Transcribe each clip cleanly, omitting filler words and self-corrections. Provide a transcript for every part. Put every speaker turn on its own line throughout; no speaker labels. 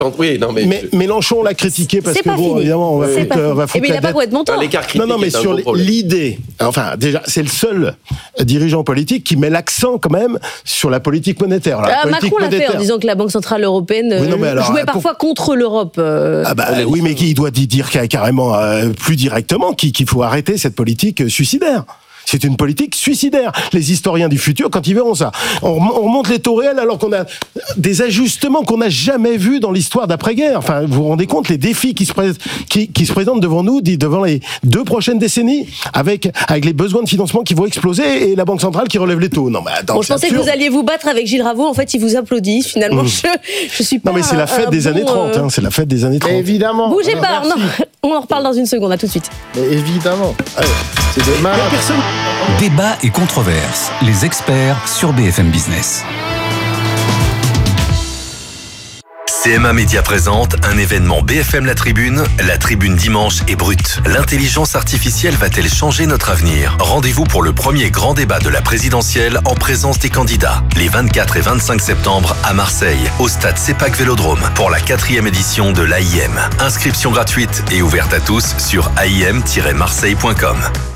Oui, non, mais
Mélenchon l'a critiqué parce
c'est
que bon, évidemment, on va foutre
mais il n'a pas complètement tort.
l'écart critique.
Non, mais sur l'idée. Enfin, déjà, c'est le seul dirigeant politique qui met l'accent quand même sur la politique monétaire.
Macron l'a fait en disant que la Banque centrale européenne jouait parfois contre l'Europe.
Oui, mais il doit dire carrément plus directement qu'il faut arrêter cette politique suicidaire. C'est une politique suicidaire. Les historiens du futur, quand ils verront ça, on remonte les taux réels alors qu'on a des ajustements qu'on n'a jamais vus dans l'histoire d'après-guerre. Enfin, vous vous rendez compte les défis qui se présentent devant nous, devant les 2 prochaines décennies, avec les besoins de financement qui vont exploser et la Banque centrale qui relève les taux. Non, mais attends,
je pensais que vous alliez vous battre avec Gilles Ravaud. En fait, il vous applaudit. Finalement, je suis pas.
Non, mais c'est la fête des années 30. C'est la fête des années 30.
Évidemment.
Bougez pas. Non, on en reparle dans une seconde. À tout de suite.
Mais évidemment. C'est des malades.
Débat et controverse, les experts sur BFM Business.
CMA Média présente un événement BFM La Tribune dimanche est brute. L'intelligence artificielle va-t-elle changer notre avenir ? Rendez-vous pour le premier grand débat de la présidentielle en présence des candidats, les 24 et 25 septembre à Marseille, au stade CEPAC Vélodrome, pour la 4e édition de l'AIM. Inscription gratuite et ouverte à tous sur aim-marseille.com.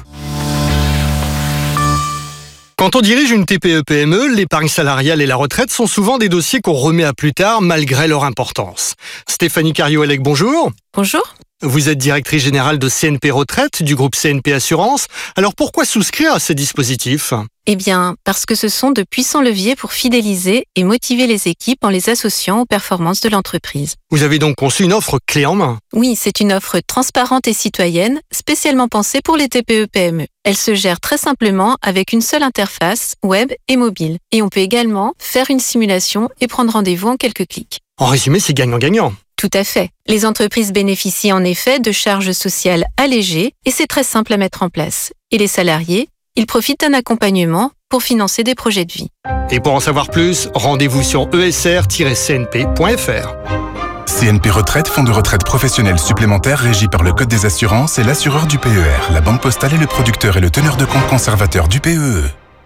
Quand on dirige une TPE-PME, l'épargne salariale et la retraite sont souvent des dossiers qu'on remet à plus tard malgré leur importance. Stéphanie Cario-Elec, bonjour.
Bonjour.
Vous êtes directrice générale de CNP Retraite, du groupe CNP Assurance. Alors pourquoi souscrire à ces dispositifs ?
Eh bien, parce que ce sont de puissants leviers pour fidéliser et motiver les équipes en les associant aux performances de l'entreprise.
Vous avez donc conçu une offre clé en main ?
Oui, c'est une offre transparente et citoyenne, spécialement pensée pour les TPE-PME. Elle se gère très simplement avec une seule interface, web et mobile. Et on peut également faire une simulation et prendre rendez-vous en quelques clics.
En résumé, c'est gagnant-gagnant.
Tout à fait. Les entreprises bénéficient en effet de charges sociales allégées et c'est très simple à mettre en place. Et les salariés, ils profitent d'un accompagnement pour financer des projets de vie.
Et pour en savoir plus, rendez-vous sur esr-cnp.fr.
CNP Retraite, fonds de retraite professionnel supplémentaire régi par le Code des assurances et l'assureur du PER. La Banque Postale est le producteur et le teneur de compte conservateur du PEE.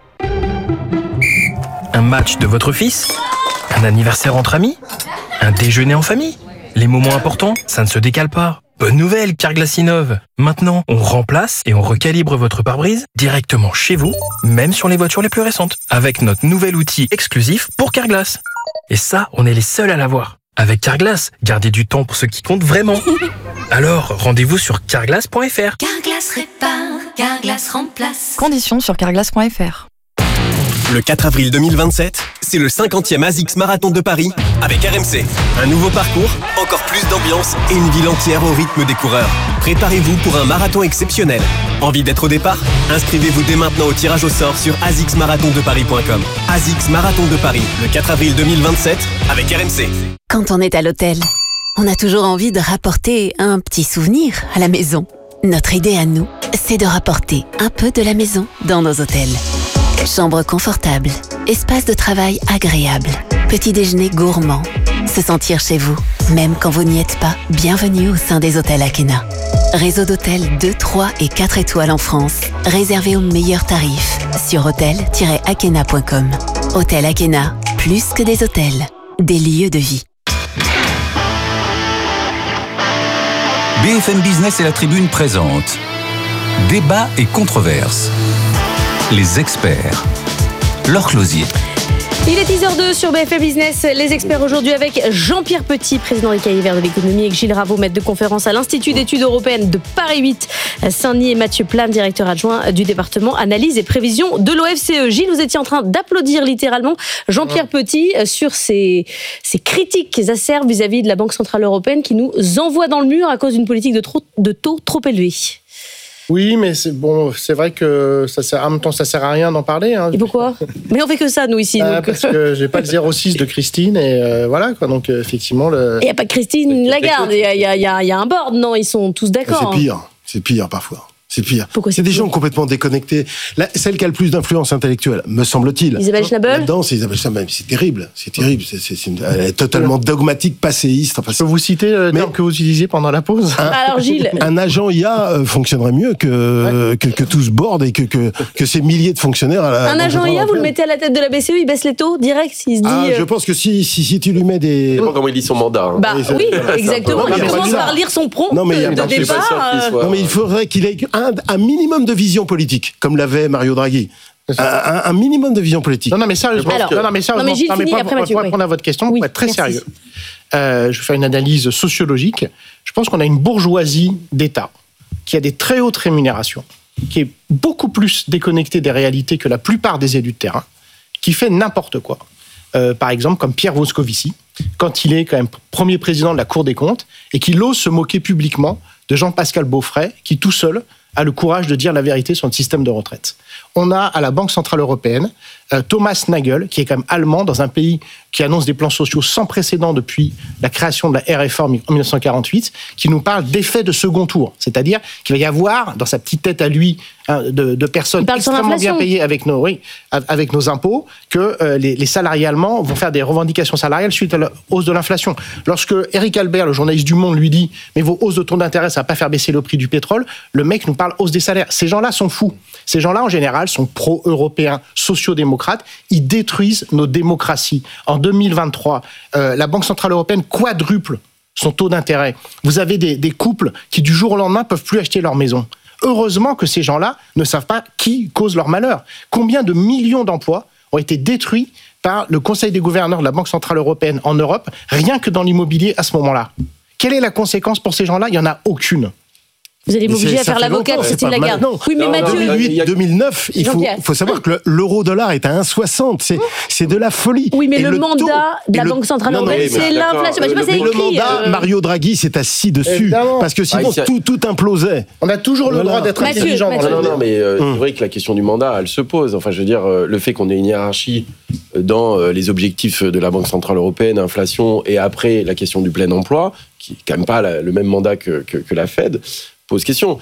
Un match de votre fils ? Un anniversaire entre amis ? Un déjeuner en famille ? Les moments importants, ça ne se décale pas. Bonne nouvelle, Carglass innove. Maintenant, on remplace et on recalibre votre pare-brise directement chez vous, même sur les voitures les plus récentes, avec notre nouvel outil exclusif pour Carglass. Et ça, on est les seuls à l'avoir. Avec Carglass, gardez du temps pour ce qui compte vraiment. Alors, rendez-vous sur carglass.fr.
Carglass répare, Carglass remplace.
Conditions sur carglass.fr.
Le 4 avril 2027, c'est le 50e ASICS Marathon de Paris avec RMC. Un nouveau parcours, encore plus d'ambiance et une ville entière au rythme des coureurs. Préparez-vous pour un marathon exceptionnel. Envie d'être au départ ? Inscrivez-vous dès maintenant au tirage au sort sur asicsmarathondeparis.com. ASICS Marathon de Paris, le 4 avril 2027 avec RMC.
Quand on est à l'hôtel, on a toujours envie de rapporter un petit souvenir à la maison. Notre idée à nous, c'est de rapporter un peu de la maison dans nos hôtels. Chambre confortable, espace de travail agréable, petit déjeuner gourmand. Se sentir chez vous, même quand vous n'y êtes pas. Bienvenue au sein des hôtels Akena. Réseau d'hôtels 2, 3 et 4 étoiles en France. Réservé aux meilleurs tarifs sur hôtel-akena.com. Hôtel Akena, plus que des hôtels, des lieux de vie.
BFM Business et La Tribune présentent Débat et controverse. Les experts. Laure Closier.
Il est 10h02 sur BFM Business. Les experts aujourd'hui avec Jean-Pierre Petit, président des Cahiers Verts de l'économie, et Gilles Ravaud, maître de conférence à l'Institut d'études européennes de Paris 8, Saint-Denis, et Mathieu Plane, directeur adjoint du département analyse et prévision de l'OFCE. Gilles, vous étiez en train d'applaudir littéralement Jean-Pierre Petit sur ces critiques acerbes vis-à-vis de la Banque Centrale Européenne qui nous envoie dans le mur à cause d'une politique de taux trop élevés.
Oui, mais c'est vrai que en même temps, ça sert à rien d'en parler. Hein.
Et pourquoi ? Mais on fait que ça, nous, ici. Donc.
Parce que j'ai pas le 06 de Christine, et voilà, quoi. Donc, effectivement...
Il n'y a pas que Christine Lagarde, il y a un board, non ? Ils sont tous d'accord.
C'est pire parfois. C'est pire.
Pourquoi
c'est des gens complètement déconnectés. Celle qui a le plus d'influence intellectuelle, me semble-t-il.
Isabelle Schnabel.
Là-dedans, c'est Isabelle Schnabel. C'est terrible. Elle est totalement dogmatique, passéiste. Enfin,
je peux vous citer le terme que vous utilisiez pendant la pause.
Alors Gilles.
Un agent IA fonctionnerait mieux que tout ce board et que ces milliers de fonctionnaires.
Un agent IA, vous le mettez à la tête de la BCE, il baisse les taux direct, s'il se dit.
Je pense que si tu lui mets des.
Je sais pas comment il lit son mandat.
Bah oui, exactement. Il commence par lire son prompt de départ.
Non, mais il faudrait qu'il ait un minimum de vision politique, comme l'avait Mario Draghi. Un minimum de vision politique.
Non, mais sérieusement.
Mais Gilles finit, après Mathieu.
Pour répondre à votre question, pour être très sérieux, je vais faire une analyse sociologique. Je pense qu'on a une bourgeoisie d'État qui a des très hautes rémunérations, qui est beaucoup plus déconnectée des réalités que la plupart des élus de terrain, qui fait n'importe quoi. Par exemple, comme Pierre Moscovici, quand il est quand même premier président de la Cour des comptes et qu'il ose se moquer publiquement de Jean-Pascal Beaufret, qui tout seul a le courage de dire la vérité sur le système de retraite. On a à la Banque Centrale Européenne Thomas Nagel, qui est quand même allemand, dans un pays qui annonce des plans sociaux sans précédent depuis la création de la RFA en 1948, qui nous parle d'effet de second tour. C'est-à-dire qu'il va y avoir, dans sa petite tête à lui, de personnes extrêmement bien payées avec nos impôts, que les salariés allemands vont faire des revendications salariales suite à la hausse de l'inflation. Lorsque Eric Albert, le journaliste du Monde, lui dit « Mais vos hausses de taux d'intérêt, ça va pas faire baisser le prix du pétrole », le mec nous parle hausse des salaires. Ces gens-là sont fous. Ces gens-là, en général, sont pro-européens, sociaux-démocrates. Ils détruisent nos démocraties. En 2023, la Banque Centrale Européenne quadruple son taux d'intérêt. Vous avez des couples qui, du jour au lendemain, peuvent plus acheter leur maison. Heureusement que ces gens-là ne savent pas qui cause leur malheur. Combien de millions d'emplois ont été détruits par le Conseil des gouverneurs de la Banque Centrale Européenne en Europe, rien que dans l'immobilier à ce moment-là. Quelle est la conséquence pour ces gens-là ? Il n'y en a aucune.
Vous allez m'obliger à faire l'avocat de Christine Lagarde.
Oui, mais Mathieu... 2008-2009, il faut savoir que l'euro-dollar est à 1,60. C'est de la folie.
Oui, mais le mandat de la Banque Centrale Europééenne, c'est l'inflation.
Le mandat, Mario Draghi s'est assis dessus. Évidemment. Parce que sinon, tout implosait.
On a toujours le droit d'être intelligent.
Non, mais c'est vrai que la question du mandat, elle se pose. Enfin, je veux dire, le fait qu'on ait une hiérarchie dans les objectifs de la Banque Centrale Européenne, inflation, et après la question du plein emploi, qui n'est quand même pas le même mandat que la Fed, pose question.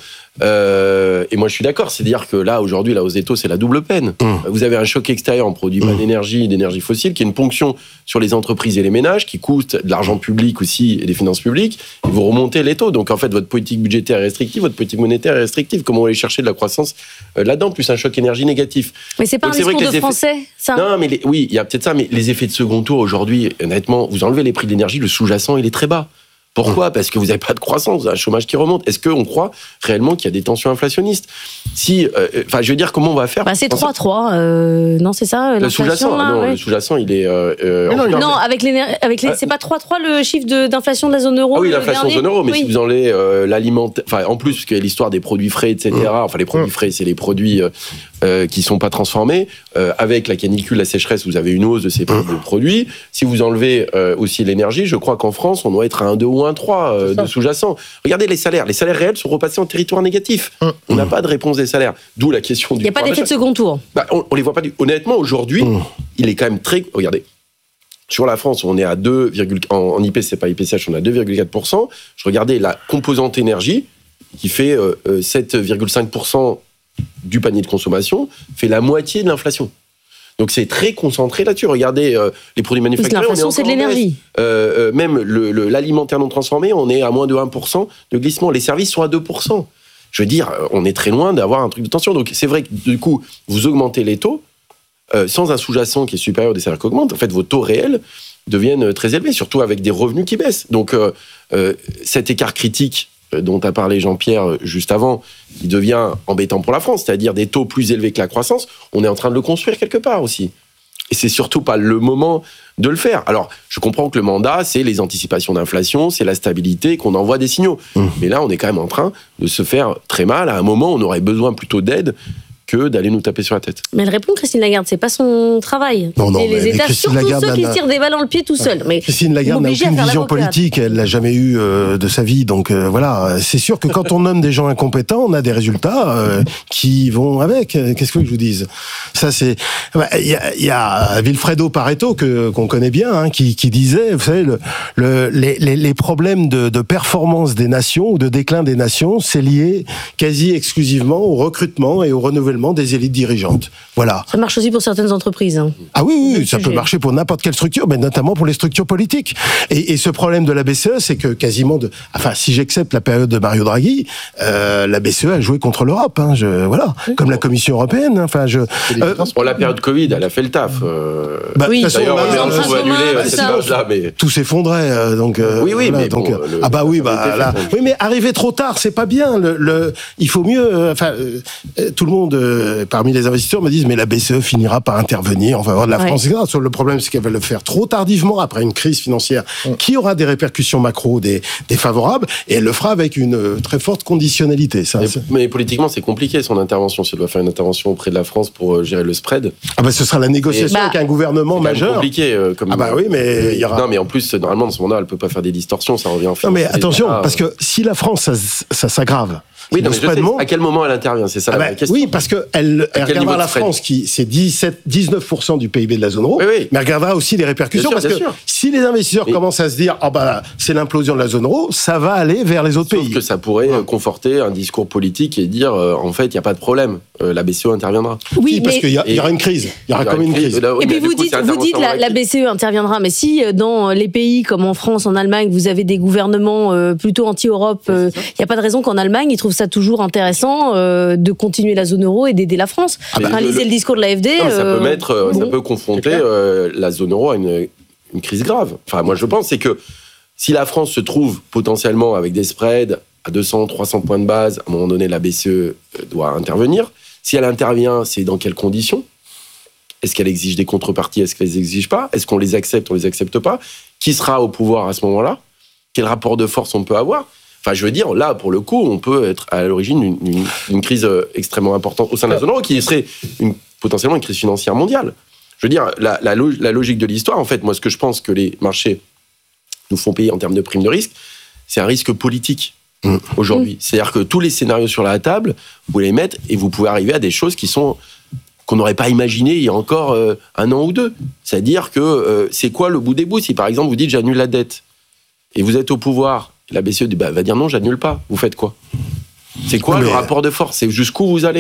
Et moi, je suis d'accord. C'est-à-dire que là, aujourd'hui, la hausse des taux, c'est la double peine. Vous avez un choc extérieur en produit pas d'énergie fossile, qui est une ponction sur les entreprises et les ménages, qui coûte de l'argent public aussi et des finances publiques, et vous remontez les taux. Donc, en fait, votre politique budgétaire est restrictive, votre politique monétaire est restrictive. Comment aller chercher de la croissance là-dedans, plus un choc énergie négatif.
Mais c'est pas un discours de français, ça.
Non, mais oui, il y a peut-être ça, mais les effets de second tour, aujourd'hui, honnêtement, vous enlevez les prix de l'énergie, le sous-jacent, il est très bas. Pourquoi ? Parce que vous n'avez pas de croissance, vous avez un chômage qui remonte. Est-ce qu'on croit réellement qu'il y a des tensions inflationnistes ? Si, je veux dire, comment on va faire ?
C'est 3,3, non, c'est ça,
le sous-jacent, le sous-jacent, il est...
non, avec c'est pas 3,3 le chiffre d'inflation de la zone euro.
Ah oui, l'inflation zone euro, mais si vous enlevez l'alimentaire... Enfin, en plus, parce qu'il y a l'histoire des produits frais, etc. Enfin, les produits frais, c'est les produits qui sont pas transformés. Avec la canicule, la sécheresse, vous avez une hausse de ces prix de produits. Si vous enlevez aussi l'énergie, je crois qu'en France, on doit être à un 2 ou un 3 de sous-jacent. Regardez les salaires. Les salaires réels sont repassés en territoire négatif. On n'a pas de réponse des salaires. D'où la question du...
Il n'y a pas d'effet de second tour.
On les voit pas. Honnêtement, aujourd'hui, il est quand même très... Regardez. Sur la France, on est à 2, en IP, c'est pas IPCH, on est à 2,4%. Je regardais la composante énergie, qui fait 7,5% du panier de consommation, fait la moitié de l'inflation. Donc c'est très concentré là-dessus. Regardez les produits manufacturés.
L'inflation, c'est de l'énergie.
Même l'alimentaire non transformé, on est à moins de 1% de glissement. Les services sont à 2%. Je veux dire, on est très loin d'avoir un truc de tension. Donc c'est vrai que du coup, vous augmentez les taux sans un sous-jacent qui est supérieur des salaires qui augmentent. En fait, vos taux réels deviennent très élevés, surtout avec des revenus qui baissent. Donc cet écart critique dont a parlé Jean-Pierre juste avant, qui devient embêtant pour la France, c'est-à-dire des taux plus élevés que la croissance, on est en train de le construire quelque part aussi. Et c'est surtout pas le moment de le faire. Alors, je comprends que le mandat, c'est les anticipations d'inflation, c'est la stabilité, qu'on envoie des signaux. Mais là, on est quand même en train de se faire très mal. À un moment, on aurait besoin plutôt d'aide que d'aller nous taper sur la tête.
Mais elle répond, Christine Lagarde, c'est pas son travail.
Non,
et les États,
Christine
surtout
Lagarde
ceux qui se tirent des balles dans le pied tout seuls. Mais
Christine Lagarde n'a aucune vision politique, elle l'a jamais eue de sa vie. Donc voilà, c'est sûr que quand on nomme des gens incompétents, on a des résultats qui vont avec. Qu'est-ce que je vous dise ? Ça c'est, il y a Vilfredo Pareto qu'on connaît bien, qui disait, vous savez, les problèmes de performance des nations ou de déclin des nations, c'est lié quasi exclusivement au recrutement et au renouvellement des élites dirigeantes. Voilà.
Ça marche aussi pour certaines entreprises.
Ah oui, ça peut marcher pour n'importe quelle structure, mais notamment pour les structures politiques. Et ce problème de la BCE, c'est que quasiment si j'accepte la période de Mario Draghi, la BCE a joué contre l'Europe, comme la Commission européenne.
Pour la période Covid, elle a fait le taf.
Oui,
d'ailleurs, on peut annuler cette marge-là, mais
tout s'effondrait.
Oui, mais
oui, mais arriver trop tard, c'est pas bien. Il faut mieux. Tout le monde, parmi les investisseurs, me disent mais la BCE finira par intervenir en faveur de la France. Ouais. Le problème, c'est qu'elle va le faire trop tardivement après une crise financière qui aura des répercussions macro défavorables, et elle le fera avec une très forte conditionnalité.
Mais politiquement, c'est compliqué son intervention. Si elle doit faire une intervention auprès de la France pour gérer le spread.
Ce sera la négociation avec un gouvernement majeur.
C'est compliqué.
Oui, mais il y aura.
Non, mais en plus, normalement, dans ce moment-là, elle peut pas faire des distorsions. Ça revient.
Non, mais attention, parce que si la France, ça s'aggrave.
Oui, non, mais je sais, à quel moment elle intervient, c'est ça la question.
Oui, parce qu'elle regardera la France, qui c'est 19% du PIB de la zone euro, mais elle regardera aussi les répercussions, parce que si les investisseurs commencent à se dire c'est l'implosion de la zone euro, ça va aller vers les autres pays.
Sauf que ça pourrait conforter un discours politique et dire en fait, il n'y a pas de problème, la BCE interviendra.
Oui, parce qu'il y aura une crise. Il y aura comme une crise.
Et puis vous dites la BCE interviendra, mais si dans les pays comme en France, en Allemagne, vous avez des gouvernements plutôt anti-Europe, il n'y a pas de raison qu'en Allemagne, ils trouvent ça toujours intéressant de continuer la zone euro et d'aider la France. Lisez le discours de l'AfD.
Ça peut confronter la zone euro à une crise grave. Enfin, moi, je pense c'est que si la France se trouve potentiellement avec des spreads à 200, 300 points de base, à un moment donné, la BCE doit intervenir. Si elle intervient, c'est dans quelles conditions ? Est-ce qu'elle exige des contreparties ? Est-ce qu'elle les exige pas ? Est-ce qu'on les accepte ? On les accepte pas ? Qui sera au pouvoir à ce moment-là ? Quel rapport de force on peut avoir ? Enfin, je veux dire, là, pour le coup, on peut être à l'origine d'une crise extrêmement importante au sein de la zone euro, qui serait potentiellement une crise financière mondiale. Je veux dire, la logique de l'histoire, en fait, moi, ce que je pense que les marchés nous font payer en termes de prime de risque, c'est un risque politique aujourd'hui. C'est-à-dire que tous les scénarios sur la table, vous les mettez et vous pouvez arriver à des choses qu'on n'aurait pas imaginées il y a encore un an ou deux. C'est-à-dire que c'est quoi le bout des bouts ? Si, par exemple, vous dites « j'annule la dette » et vous êtes au pouvoir, la BCE va dire non, j'annule pas. Vous faites quoi ? C'est quoi le rapport de force ? C'est jusqu'où vous allez ?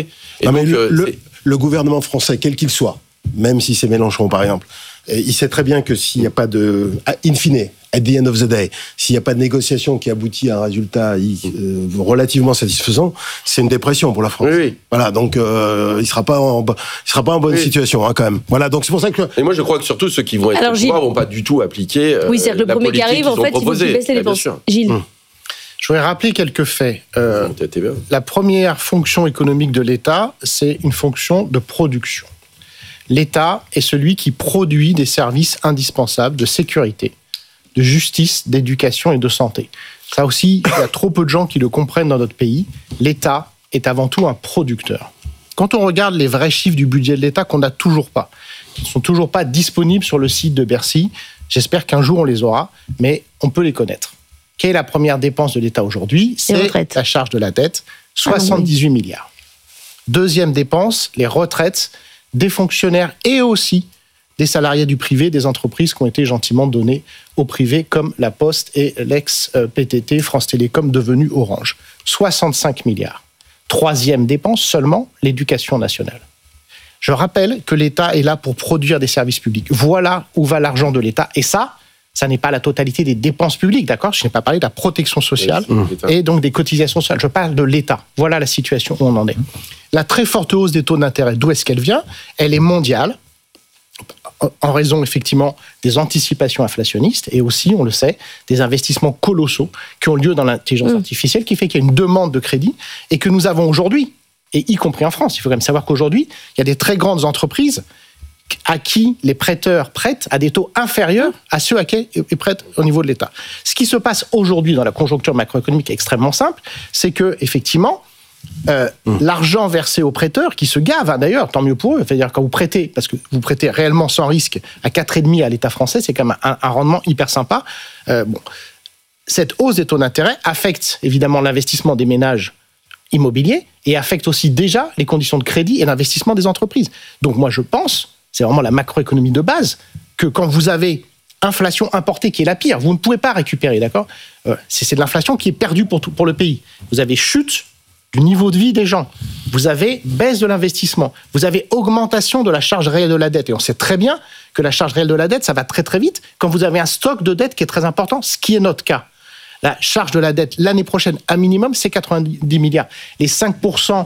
Le gouvernement français, quel qu'il soit, même si c'est Mélenchon par exemple, il sait très bien que s'il n'y a pas de... In fine, at the end of the day, s'il n'y a pas de négociation qui aboutit à un résultat relativement satisfaisant, c'est une dépression pour la France.
Oui.
Voilà, donc il sera pas en bonne situation quand même. Voilà, donc c'est pour ça que...
Et moi je crois que surtout ceux qui vont être au pouvoir vont pas du tout appliquer
c'est-à-dire que le premier qui arrive, en fait, il faut qu'il baisse les dépenses. Gilles.
Je voudrais rappeler quelques faits. La première fonction économique de l'État, c'est une fonction de production. L'État est celui qui produit des services indispensables de sécurité, de justice, d'éducation et de santé. Ça aussi, il y a trop peu de gens qui le comprennent dans notre pays. L'État est avant tout un producteur. Quand on regarde les vrais chiffres du budget de l'État qu'on n'a toujours pas, qui ne sont toujours pas disponibles sur le site de Bercy, j'espère qu'un jour on les aura, mais on peut les connaître. Quelle est la première dépense de l'État aujourd'hui ? C'est la charge de la dette, 78 milliards. Deuxième dépense, les retraites des fonctionnaires et aussi des salariés du privé, des entreprises qui ont été gentiment données au privé, comme la Poste et l'ex-PTT France Télécom devenu Orange. 65 milliards. Troisième dépense seulement, l'éducation nationale. Je rappelle que l'État est là pour produire des services publics. Voilà où va l'argent de l'État. Et ça n'est pas la totalité des dépenses publiques, d'accord ? Je n'ai pas parlé de la protection sociale et donc des cotisations sociales. Je parle de l'État. Voilà la situation où on en est. La très forte hausse des taux d'intérêt, d'où est-ce qu'elle vient ? Elle est mondiale, en raison effectivement des anticipations inflationnistes et aussi, on le sait, des investissements colossaux qui ont lieu dans l'intelligence artificielle, qui fait qu'il y a une demande de crédit et que nous avons aujourd'hui, et y compris en France. Il faut quand même savoir qu'aujourd'hui, il y a des très grandes entreprises à qui les prêteurs prêtent à des taux inférieurs à ceux à qui ils prêtent au niveau de l'État. Ce qui se passe aujourd'hui dans la conjoncture macroéconomique est extrêmement simple, c'est que effectivement, l'argent versé aux prêteurs, qui se gavent, hein, d'ailleurs, tant mieux pour eux. C'est-à-dire quand vous prêtez, parce que vous prêtez réellement sans risque à 4,5 à l'État français, c'est quand même un rendement hyper sympa. Cette hausse des taux d'intérêt affecte évidemment l'investissement des ménages immobiliers et affecte aussi déjà les conditions de crédit et d'investissement des entreprises. Donc moi je pense, c'est vraiment la macroéconomie de base, que quand vous avez inflation importée qui est la pire, vous ne pouvez pas récupérer, d'accord ? C'est de l'inflation qui est perdue pour le pays. Vous avez chute du niveau de vie des gens, vous avez baisse de l'investissement, vous avez augmentation de la charge réelle de la dette. Et on sait très bien que la charge réelle de la dette, ça va très très vite quand vous avez un stock de dette qui est très important, ce qui est notre cas. La charge de la dette l'année prochaine, à minimum, c'est 90 milliards. Les 5%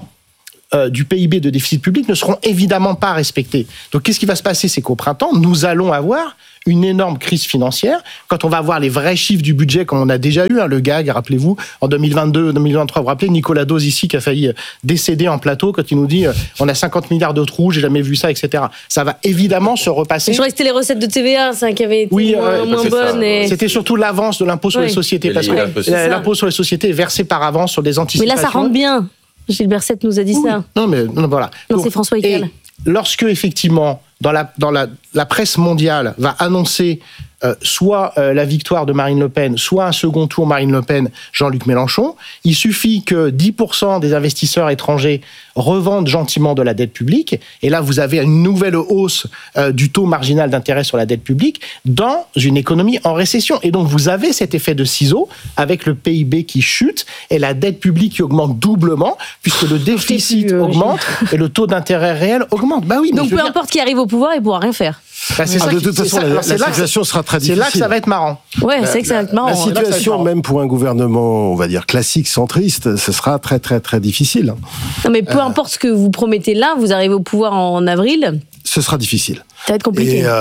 du PIB de déficit public ne seront évidemment pas respectés. Donc, qu'est-ce qui va se passer ? C'est qu'au printemps, nous allons avoir une énorme crise financière. Quand on va voir les vrais chiffres du budget, comme on a déjà eu, hein, le gag, rappelez-vous, en 2022, 2023, vous vous rappelez, Nicolas Dose ici, qui a failli décéder en plateau quand il nous dit on a 50 milliards de trous, j'ai jamais vu ça, etc. Ça va évidemment se repasser.
Je crois que c'était les recettes de TVA, ça, qui avaient été moins bonnes. Et...
C'était surtout l'avance de l'impôt sur les sociétés, parce que l'impôt sur les sociétés est versé par avance sur des anticipations.
Mais là, ça rentre bien. Gilles Berset nous a dit ça.
Non, voilà.
Non, c'est François Hickel.
Lorsque, effectivement, dans la presse mondiale va annoncer soit la victoire de Marine Le Pen, soit un second tour Marine Le Pen, Jean-Luc Mélenchon, il suffit que 10% des investisseurs étrangers revendent gentiment de la dette publique, et là vous avez une nouvelle hausse du taux marginal d'intérêt sur la dette publique dans une économie en récession. Et donc vous avez cet effet de ciseau avec le PIB qui chute et la dette publique qui augmente doublement, puisque le déficit augmente et le taux d'intérêt réel augmente. Bah oui,
donc peu importe qui arrive au pouvoir, il ne pourra rien faire.
Bah de toute façon, la situation sera très difficile.
C'est là que ça va être marrant.
Ouais, c'est que ça va être marrant.
La situation, même pour un gouvernement, on va dire classique, centriste, ce sera très très très difficile.
Non, mais peu importe ce que vous promettez là, vous arrivez au pouvoir en avril.
Ce sera difficile.
Ça va être compliqué.
Et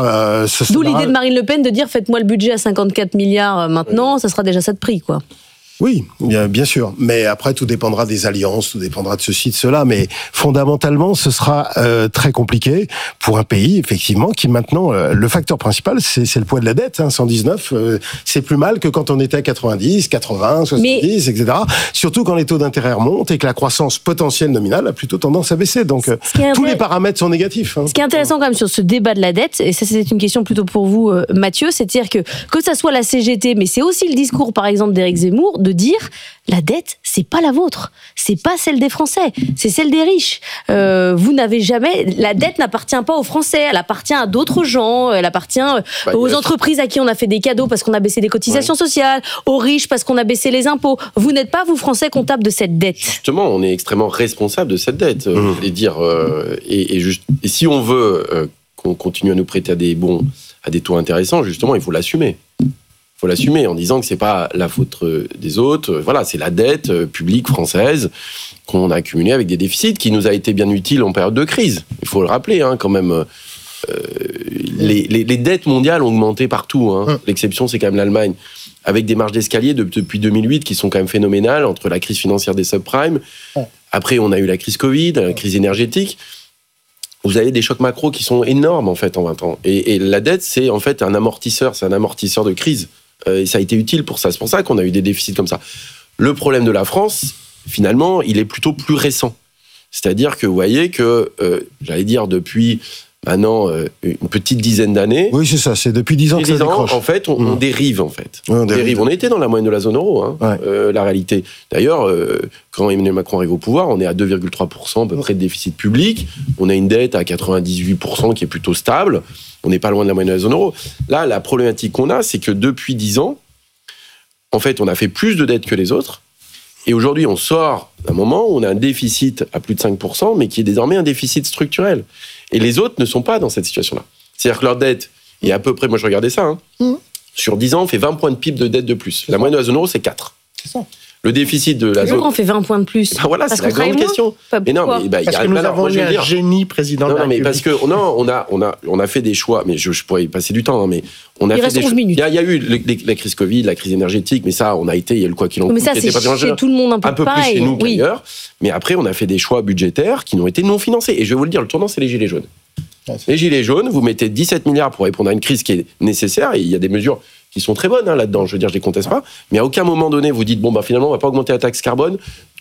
D'où l'idée de Marine Le Pen de dire faites-moi le budget à 54 milliards maintenant, ça sera déjà ça de prix, quoi.
Oui, bien sûr. Mais après, tout dépendra des alliances, tout dépendra de ceci, de cela. Mais fondamentalement, ce sera très compliqué pour un pays, effectivement, qui maintenant, le facteur principal, c'est le poids de la dette. 119, c'est plus mal que quand on était à 90, 80, 70, etc. Surtout quand les taux d'intérêt remontent et que la croissance potentielle nominale a plutôt tendance à baisser. Donc, tous les paramètres sont négatifs.
Ce qui est intéressant quand même sur ce débat de la dette, et ça c'est une question plutôt pour vous, Mathieu, c'est-à-dire que ça soit la CGT, mais c'est aussi le discours, par exemple, d'Éric Zemmour, de dire la dette, c'est pas la vôtre, c'est pas celle des Français, c'est celle des riches. Vous n'avez jamais, la dette n'appartient pas aux Français, elle appartient à d'autres gens, elle appartient aux entreprises à qui on a fait des cadeaux parce qu'on a baissé des cotisations sociales, aux riches parce qu'on a baissé les impôts. Vous n'êtes pas, vous Français, comptables de cette dette.
Justement, on est extrêmement responsable de cette dette. Et si on veut qu'on continue à nous prêter à des taux intéressants, justement, il faut l'assumer. Il faut l'assumer en disant que c'est pas la faute des autres. Voilà, c'est la dette publique française qu'on a accumulée avec des déficits qui nous a été bien utile en période de crise. Il faut le rappeler, quand même. Les dettes mondiales ont augmenté partout. L'exception, c'est quand même l'Allemagne, avec des marges d'escalier depuis 2008 qui sont quand même phénoménales entre la crise financière des subprimes. Après, on a eu la crise Covid, la crise énergétique. Vous avez des chocs macro qui sont énormes en fait en 20 ans. Et la dette, c'est en fait un amortisseur de crise. Et ça a été utile pour ça. C'est pour ça qu'on a eu des déficits comme ça. Le problème de la France, finalement, il est plutôt plus récent. C'est-à-dire que vous voyez que, j'allais dire depuis maintenant une petite dizaine d'années.
Oui, c'est ça. C'est depuis 10 ans que ça décroche.
En fait, on dérive en fait. On dérive. On était dans la moyenne de la zone euro. La réalité. D'ailleurs, quand Emmanuel Macron arrive au pouvoir, on est à 2,3% à peu près de déficit public. On a une dette à 98% qui est plutôt stable. On n'est pas loin de la moyenne de la zone euro. Là, la problématique qu'on a, c'est que depuis 10 ans, en fait, on a fait plus de dettes que les autres. Et aujourd'hui, on sort d'un moment où on a un déficit à plus de 5%, mais qui est désormais un déficit structurel. Et les autres ne sont pas dans cette situation-là. C'est-à-dire que leur dette est à peu près, moi je regardais ça, sur 10 ans, on fait 20 points de PIB de dette de plus. La moyenne de la zone euro, c'est 4.
C'est ça.
Le déficit de la zone...
Pourquoi on fait 20 points de plus ?
Voilà, c'est la grande question.
Mais non, parce que nous avons eu un génie président de la République.
Parce que on a fait des choix, mais je pourrais y passer du temps, mais on a fait des choix. Il y a eu la crise Covid, la crise énergétique, mais ça, il y a eu le quoi qu'il en coûte.
Mais ça, c'est chez tout le monde un peu pareil.
Plus chez nous qu'ailleurs. Mais après, on a fait des choix budgétaires qui n'ont été non financés. Et je vais vous le dire, le tournant, c'est les gilets jaunes. Les gilets jaunes, vous mettez 17 milliards pour répondre à une crise qui est nécessaire, et il y a des mesures qui sont très bonnes là-dedans, je veux dire, je les conteste pas, mais à aucun moment donné, vous dites, finalement, on va pas augmenter la taxe carbone,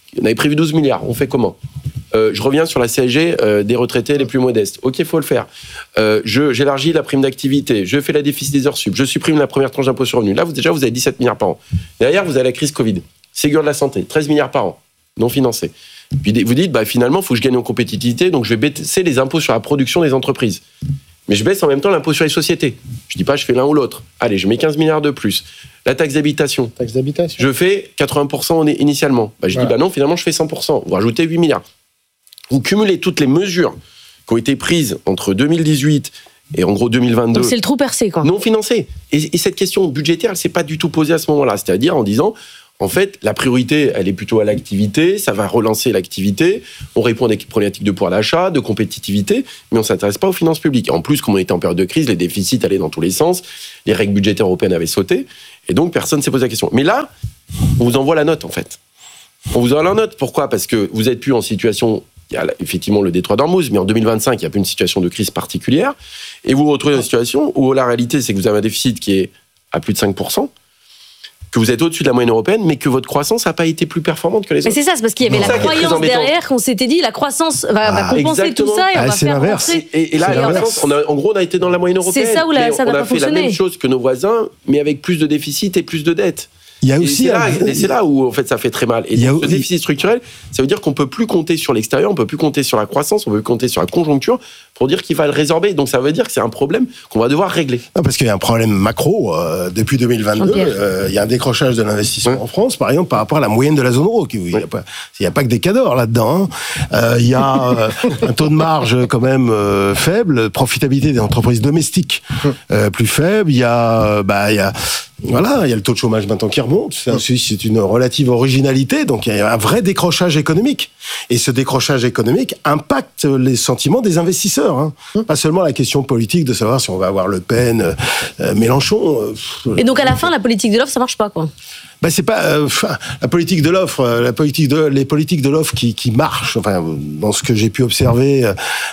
On avait prévu 12 milliards. On fait comment ? Je reviens sur la CSG des retraités les plus modestes. Ok, il faut le faire. J'élargis la prime d'activité. Je fais la déficit des heures sup. Je supprime la première tranche d'impôt sur le revenu. Là, vous avez 17 milliards par an. Derrière, vous avez la crise Covid. Ségur de la santé, 13 milliards par an, non financés. Puis vous dites, finalement, il faut que je gagne en compétitivité, donc je vais baisser les impôts sur la production des entreprises. Mais je baisse en même temps l'impôt sur les sociétés. Je dis pas, je fais l'un ou l'autre. Allez, je mets 15 milliards de plus. La taxe d'habitation. Je fais 80% initialement. Je dis, non, finalement, je fais 100%. Vous rajoutez 8 milliards. Vous cumulez toutes les mesures qui ont été prises entre 2018 et en gros 2022.
Donc c'est le trou percé, quoi.
Non financé. Et cette question budgétaire, elle s'est pas du tout posée à ce moment-là. C'est-à-dire en disant, en fait, la priorité, elle est plutôt à l'activité, ça va relancer l'activité, on répond à des problématiques de pouvoir d'achat, de compétitivité, mais on s'intéresse pas aux finances publiques. En plus, comme on était en période de crise, les déficits allaient dans tous les sens, les règles budgétaires européennes avaient sauté, et donc personne ne s'est posé la question. Mais là, on vous envoie la note, en fait. On vous envoie la note. Pourquoi ? Parce que vous n'êtes plus en situation... Il y a effectivement le détroit d'Ormuz, mais en 2025, il n'y a plus une situation de crise particulière. Et vous vous retrouvez dans une situation où la réalité, c'est que vous avez un déficit qui est à plus de 5%, que vous êtes au-dessus de la moyenne européenne, mais que votre croissance n'a pas été plus performante que les autres.
Mais c'est ça, c'est parce qu'il y avait la croyance derrière qu'on s'était dit la croissance va compenser tout ça et on va faire rentrer.
Et là, en gros, on a été dans la moyenne européenne.
C'est ça où ça n'a pas fonctionné.
On a fait la même chose que nos voisins, mais avec plus de déficit et plus de dettes.
Il y a aussi
c'est là où en fait ça fait très mal. Et le déficit structurel, ça veut dire qu'on peut plus compter sur l'extérieur, on peut plus compter sur la croissance, on peut plus compter sur la conjoncture pour dire qu'il va le résorber. Donc ça veut dire que c'est un problème qu'on va devoir régler.
Non, parce qu'il y a un problème macro depuis 2022. Il y a un décrochage de l'investissement en France, par exemple, par rapport à la moyenne de la zone euro. Il n'y a pas que des cadors là-dedans. Il y a un taux de marge quand même faible, profitabilité des entreprises domestiques plus faible. Il y a le taux de chômage maintenant qui remonte. Ça aussi, c'est une relative originalité. Donc, il y a un vrai décrochage économique. Et ce décrochage économique impacte les sentiments des investisseurs. Pas seulement la question politique de savoir si on va avoir Le Pen, Mélenchon.
Et donc, à la fin, la politique de l'offre, ça marche pas, quoi.
C'est pas la politique de l'offre, les politiques de l'offre qui marchent. Enfin, dans ce que j'ai pu observer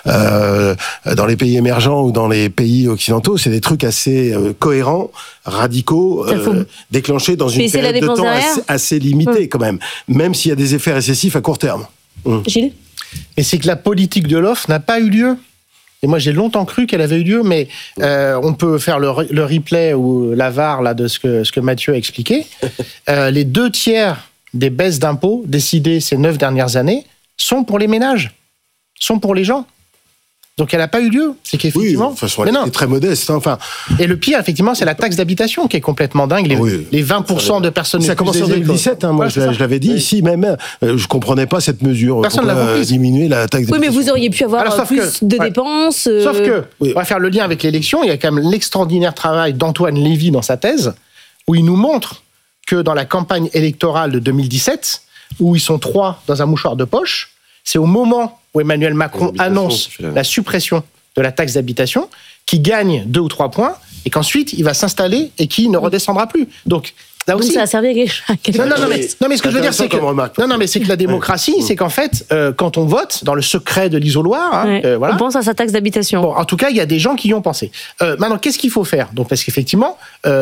dans les pays émergents ou dans les pays occidentaux, c'est des trucs assez cohérents, radicaux, déclenchés dans une période de temps assez limitée quand même s'il y a des effets récessifs à court terme.
Gilles ?
Et c'est que la politique de l'offre n'a pas eu lieu. Et moi, j'ai longtemps cru qu'elle avait eu lieu, mais on peut faire le replay ou la VAR là, de ce que Mathieu a expliqué. Les 2/3 des baisses d'impôts décidées ces 9 dernières années sont pour les ménages, sont pour les gens. Donc elle n'a pas eu lieu. C'est qu'effectivement.
Oui, de toute façon, elle est très modeste.
Et le pire, effectivement, c'est la taxe d'habitation qui est complètement dingue. Les 20% de personnes.
Ça commence en 2017. Moi, je l'avais dit ici même. Je comprenais pas cette mesure.
Personne l'a compris.
Diminuer la taxe d'habitation.
Oui, mais vous auriez pu avoir plus de dépenses.
Sauf que, on va faire le lien avec l'élection. Il y a quand même l'extraordinaire travail d'Antoine Lévy dans sa thèse, où il nous montre que dans la campagne électorale de 2017, où ils sont 3 dans un mouchoir de poche, c'est au moment où Emmanuel Macron annonce la suppression de la taxe d'habitation, qui gagne 2 ou 3 points, et qu'ensuite il va s'installer et qui ne redescendra plus. Donc là aussi,
ça a servi à quelque chose.
Non, mais ce que je veux dire, c'est que c'est que la démocratie, c'est qu'en fait, quand on vote dans le secret de l'isoloir,
on pense à sa taxe d'habitation.
Bon, en tout cas, il y a des gens qui y ont pensé. Maintenant, qu'est-ce qu'il faut faire ? Donc, parce qu'effectivement,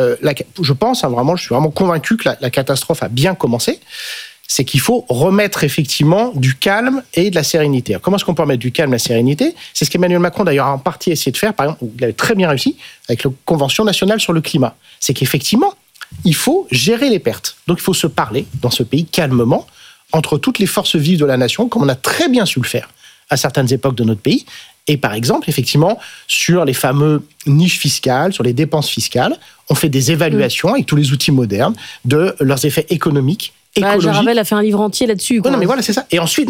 je pense, je suis vraiment convaincu que la catastrophe a bien commencé. C'est qu'il faut remettre effectivement du calme et de la sérénité. Alors, comment est-ce qu'on peut remettre du calme et de la sérénité ? C'est ce qu'Emmanuel Macron, d'ailleurs, a en partie essayé de faire. Par exemple, il avait très bien réussi avec la Convention nationale sur le climat. C'est qu'effectivement, il faut gérer les pertes. Donc, il faut se parler dans ce pays calmement entre toutes les forces vives de la nation, comme on a très bien su le faire à certaines époques de notre pays. Et par exemple, effectivement, sur les fameux niches fiscales, sur les dépenses fiscales, on fait des évaluations avec tous les outils modernes de leurs effets économiques, écologiques.
Jaravel a fait un livre entier là-dessus.
Non, mais voilà, c'est ça. Et ensuite,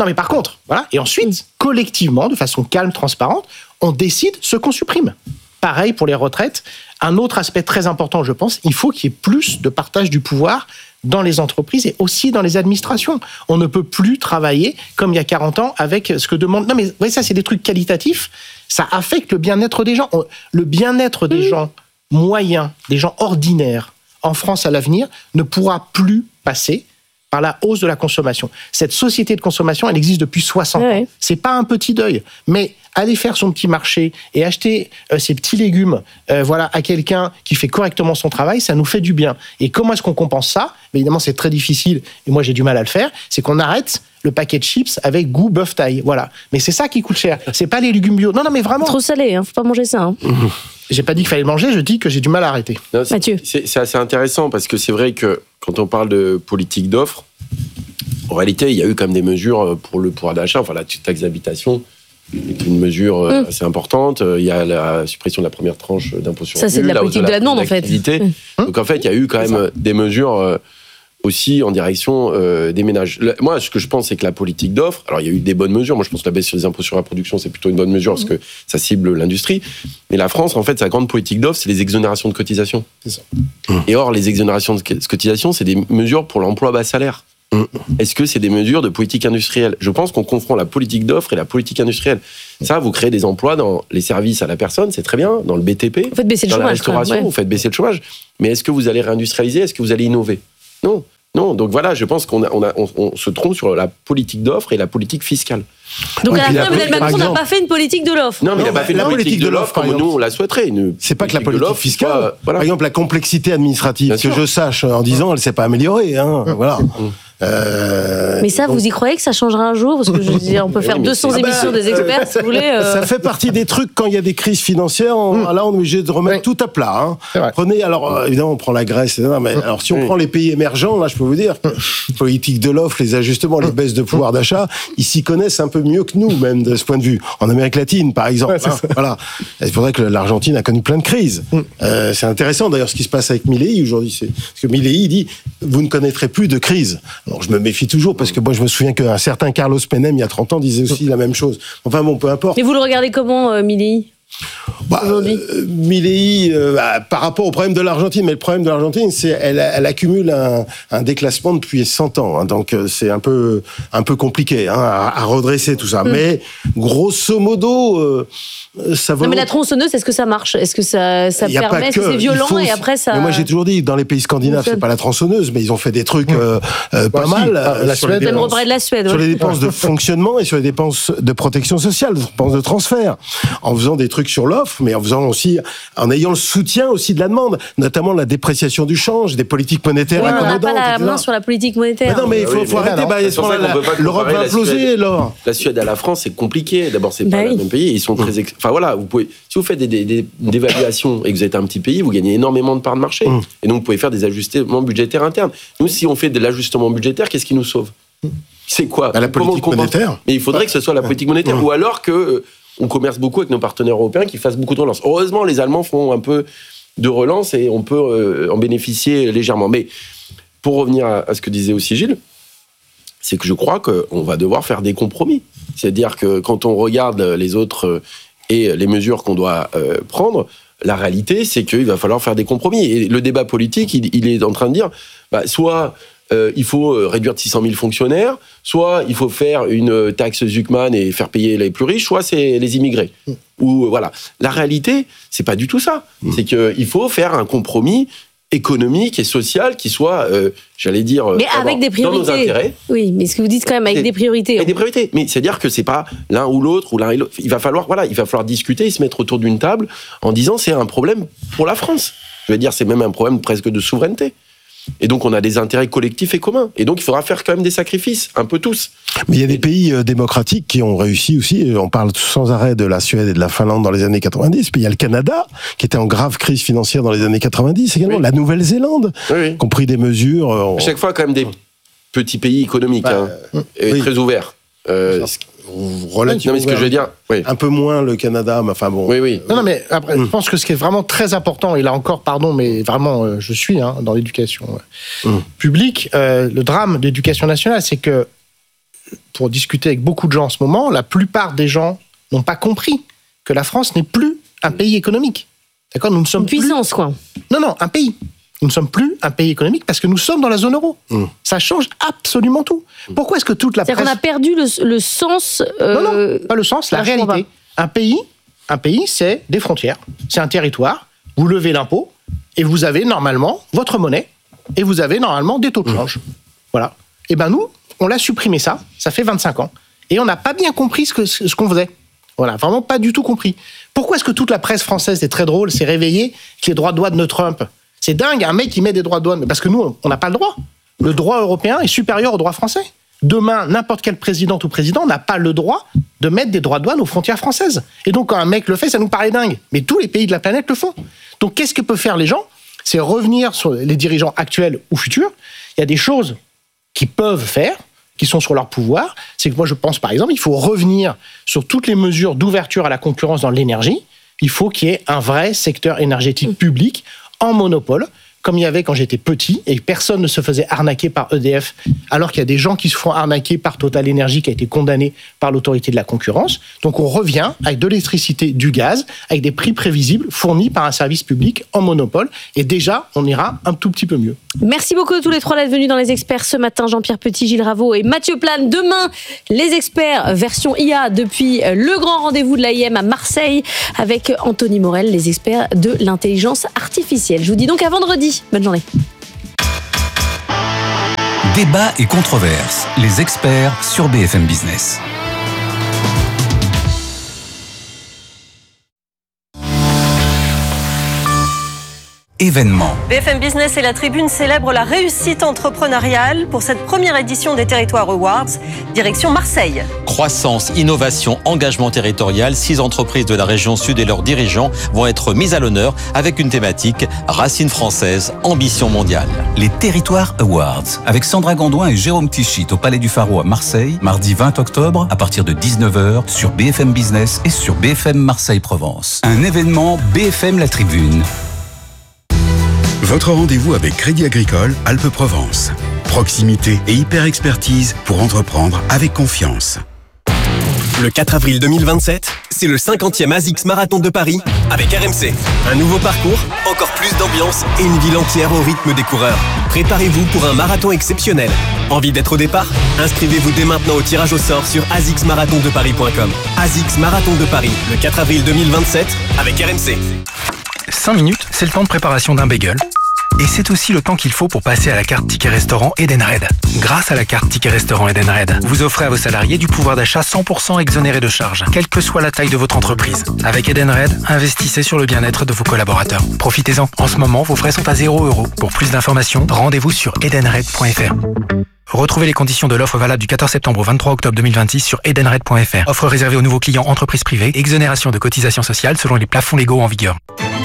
collectivement, de façon calme, transparente, on décide ce qu'on supprime. Pareil pour les retraites. Un autre aspect très important, je pense, il faut qu'il y ait plus de partage du pouvoir dans les entreprises et aussi dans les administrations. On ne peut plus travailler comme il y a 40 ans avec ce que demande... Non, mais ouais, ça, c'est des trucs qualitatifs. Ça affecte le bien-être des gens. Le bien-être des gens moyens, des gens ordinaires en France à l'avenir ne pourra plus passer par la hausse de la consommation. Cette société de consommation, elle existe depuis 60 ans. C'est pas un petit deuil, mais aller faire son petit marché et acheter ses petits légumes à quelqu'un qui fait correctement son travail, ça nous fait du bien. Et comment est-ce qu'on compense ça ? Évidemment, c'est très difficile, et moi j'ai du mal à le faire, c'est qu'on arrête le paquet de chips avec goût bœuf taille. Voilà. Mais c'est ça qui coûte cher. C'est pas les légumes bio. Non, mais vraiment.
Trop salé, hein, faut pas manger ça. Hein.
J'ai pas dit qu'il fallait le manger, je dis que j'ai du mal à arrêter.
Non,
Mathieu.
C'est assez intéressant parce que c'est vrai que quand on parle de politique d'offres, en réalité, il y a eu quand même des mesures pour le pouvoir d'achat. Enfin, la taxe d'habitation est une mesure assez importante. Il y a la suppression de la première tranche d'impôt sur le revenu.
Ça, c'est de la politique de la demande, en fait.
Donc, en fait, il y a eu quand même des mesures aussi en direction des ménages. Moi, ce que je pense, c'est que la politique d'offres, alors il y a eu des bonnes mesures. Moi, je pense que la baisse sur les impôts sur la production, c'est plutôt une bonne mesure parce que ça cible l'industrie. Mais la France, en fait, sa grande politique d'offres, c'est les exonérations de cotisations.
C'est ça.
Et or, les exonérations de cotisations, c'est des mesures pour l'emploi bas salaire. Est-ce que c'est des mesures de politique industrielle ? Je pense qu'on confond la politique d'offres et la politique industrielle. Ça, vous créez des emplois dans les services à la personne, c'est très bien, dans le BTP,
vous faites baisser le
dans la
chômage,
restauration, vous faites baisser le chômage. Mais est-ce que vous allez réindustrialiser ? Est-ce que vous allez innover ? Non. Non, donc voilà, je pense qu'on se trompe sur la politique d'offre et la politique fiscale.
Donc à la fin, Emmanuel Macron n'a pas fait une politique de l'offre.
Non, mais il n'a pas fait une politique de l'offre comme nous on la souhaiterait.
C'est pas que la politique fiscale. Par exemple, la complexité administrative, que je sache, en 10 ans, elle ne s'est pas améliorée. Hein, voilà.
Mais ça, vous y croyez que ça changera un jour ? Parce que je veux dire, on peut faire 200 émissions des experts, si vous voulez.
Ça fait partie des trucs, quand il y a des crises financières, là, on est obligé de remettre tout à plat. Hein. Prenez, alors, évidemment, on prend la Grèce, mais alors, si on prend les pays émergents, là, je peux vous dire, politique de l'offre, les ajustements, les baisses de pouvoir d'achat, ils s'y connaissent un peu mieux que nous, même, de ce point de vue. En Amérique latine, par exemple. Voilà. C'est pour ça que l'Argentine a connu plein de crises. C'est intéressant, d'ailleurs, ce qui se passe avec Milei aujourd'hui. Parce que Milei dit, vous ne connaîtrez plus de crise. Alors, je me méfie toujours, parce que moi, je me souviens qu'un certain Carlos Menem, il y a 30 ans, disait aussi la même chose. Enfin bon, peu importe.
Mais vous le regardez comment, Milei ? Aujourd'hui.
Milei, par rapport au problème de l'Argentine, mais le problème de l'Argentine, c'est elle accumule un déclassement depuis 100 ans, hein, donc c'est un peu compliqué à redresser tout ça. Mais grosso modo, ça va.
Non, mais la tronçonneuse, est-ce que ça marche ? Est-ce que ça permet ? Est-ce que c'est violent et après ça.
Mais moi j'ai toujours dit, dans les pays scandinaves, c'est pas la tronçonneuse, mais ils ont fait des trucs pas mal.
La Suède. On parlait de la Suède.
Sur les dépenses de fonctionnement et sur les dépenses de protection sociale, des dépenses de transfert, en faisant des trucs sur l'offre, mais en ayant le soutien aussi de la demande, notamment la dépréciation du change, des politiques monétaires accommodantes.
On n'a pas la main sur la politique monétaire.
Mais non, mais il faut arrêter. L'Europe va imploser, alors.
La Suède à la France, c'est compliqué. D'abord, c'est pas le même pays. Ils sont très. Enfin voilà, si vous faites des évaluations et que vous êtes un petit pays, vous gagnez énormément de parts de marché. Et donc, vous pouvez faire des ajustements budgétaires internes. Nous, si on fait de l'ajustement budgétaire, qu'est-ce qui nous sauve ? C'est quoi ?
La politique monétaire.
Mais il faudrait que ce soit la politique monétaire. Ou alors que on commerce beaucoup avec nos partenaires européens qui fassent beaucoup de relance. Heureusement, les Allemands font un peu de relance et on peut en bénéficier légèrement. Mais pour revenir à ce que disait aussi Gilles, c'est que je crois qu'on va devoir faire des compromis. C'est-à-dire que quand on regarde les autres et les mesures qu'on doit prendre, la réalité, c'est qu'il va falloir faire des compromis. Et le débat politique, il est en train de dire, soit il faut réduire de 600 000 fonctionnaires, soit il faut faire une taxe Zuckman et faire payer les plus riches, soit c'est les immigrés. Ou voilà. La réalité, c'est pas du tout ça. C'est qu'il faut faire un compromis économique et social qui soit, j'allais dire,
mais avec des priorités.
Dans nos intérêts.
Oui, mais ce que vous dites quand même avec des priorités.
Avec des priorités. Mais c'est-à-dire que c'est pas l'un ou l'autre ou l'un et l'autre. Il va falloir discuter et se mettre autour d'une table en disant c'est un problème pour la France. Je veux dire, c'est même un problème presque de souveraineté. Et donc, on a des intérêts collectifs et communs. Et donc, il faudra faire quand même des sacrifices, un peu tous.
Mais il y a des pays démocratiques qui ont réussi aussi. On parle sans arrêt de la Suède et de la Finlande dans les années 90. Puis il y a le Canada, qui était en grave crise financière dans les années 90 également. La Nouvelle-Zélande, qui ont pris des mesures.
À chaque fois, quand même, des petits pays économiques, très ouverts.
Relativement.
Non, mais ce que je veux dire,
un peu moins le Canada, mais enfin bon.
Oui.
Non, mais après, je pense que ce qui est vraiment très important, et là encore, pardon, mais vraiment, je suis dans l'éducation publique, le drame de l'éducation nationale, c'est que, pour discuter avec beaucoup de gens en ce moment, la plupart des gens n'ont pas compris que la France n'est plus un pays économique. D'accord ? Nous ne sommes
une puissance, quoi.
Non, un pays. Nous ne sommes plus un pays économique parce que nous sommes dans la zone euro. Ça change absolument tout. Pourquoi est-ce que toute la presse...
C'est-à-dire qu'on a perdu le sens...
Non, pas le sens, la réalité. Un pays, c'est des frontières, c'est un territoire, vous levez l'impôt, et vous avez normalement votre monnaie, et vous avez normalement des taux de change. Voilà. Et ben nous, on l'a supprimé ça fait 25 ans, et on n'a pas bien compris ce qu'on faisait. Voilà, vraiment pas du tout compris. Pourquoi est-ce que toute la presse française, c'est très drôle, s'est réveillée que les droits de douane de Trump... C'est dingue, un mec qui met des droits de douane. Parce que nous, on n'a pas le droit. Le droit européen est supérieur au droit français. Demain, n'importe quelle présidente ou président n'a pas le droit de mettre des droits de douane aux frontières françaises. Et donc, quand un mec le fait, ça nous paraît dingue. Mais tous les pays de la planète le font. Donc, qu'est-ce que peuvent faire les gens ? C'est revenir sur les dirigeants actuels ou futurs. Il y a des choses qu'ils peuvent faire, qui sont sur leur pouvoir. C'est que moi, je pense, par exemple, il faut revenir sur toutes les mesures d'ouverture à la concurrence dans l'énergie. Il faut qu'il y ait un vrai secteur énergétique public en monopole, comme il y avait quand j'étais petit, et personne ne se faisait arnaquer par EDF, alors qu'il y a des gens qui se font arnaquer par Total Energy, qui a été condamné par l'autorité de la concurrence. Donc on revient avec de l'électricité, du gaz, avec des prix prévisibles fournis par un service public en monopole, et déjà, on ira un tout petit peu mieux.
Merci beaucoup tous les trois d'être venus dans Les Experts ce matin. Jean-Pierre Petit, Gilles Raveau et Mathieu Plane. Demain, Les Experts, version IA, depuis le grand rendez-vous de l'AIM à Marseille, avec Anthony Morel, les experts de l'intelligence artificielle. Je vous dis donc à vendredi. Bonne journée.
Débat et controverses. Les experts sur BFM Business. Événement.
BFM Business et la Tribune célèbrent la réussite entrepreneuriale pour cette première édition des Territoires Awards, direction Marseille.
Croissance, innovation, engagement territorial, 6 entreprises de la région sud et leurs dirigeants vont être mises à l'honneur avec une thématique racines françaises, ambition mondiale.
Les Territoires Awards, avec Sandra Gondouin et Jérôme Tichit au Palais du Pharo à Marseille, mardi 20 octobre à partir de 19h sur BFM Business et sur BFM Marseille-Provence. Un événement BFM La Tribune.
Votre rendez-vous avec Crédit Agricole Alpes-Provence. Proximité et hyper-expertise pour entreprendre avec confiance.
Le 4 avril 2027, c'est le 50e ASICS Marathon de Paris avec RMC. Un nouveau parcours, encore plus d'ambiance et une ville entière au rythme des coureurs. Préparez-vous pour un marathon exceptionnel. Envie d'être au départ ? Inscrivez-vous dès maintenant au tirage au sort sur asicsmarathondeparis.com. ASICS Marathon de Paris, le 4 avril 2027 avec RMC.
5 minutes, c'est le temps de préparation d'un bagel. Et c'est aussi le temps qu'il faut pour passer à la carte Ticket Restaurant Edenred. Grâce à la carte Ticket Restaurant Edenred, vous offrez à vos salariés du pouvoir d'achat 100% exonéré de charges, quelle que soit la taille de votre entreprise. Avec Edenred, investissez sur le bien-être de vos collaborateurs. Profitez-en. En ce moment, vos frais sont à 0 €. Pour plus d'informations, rendez-vous sur edenred.fr. Retrouvez les conditions de l'offre valable du 14 septembre au 23 octobre 2026 sur edenred.fr. Offre réservée aux nouveaux clients entreprises privées. Exonération de cotisations sociales selon les plafonds légaux en vigueur.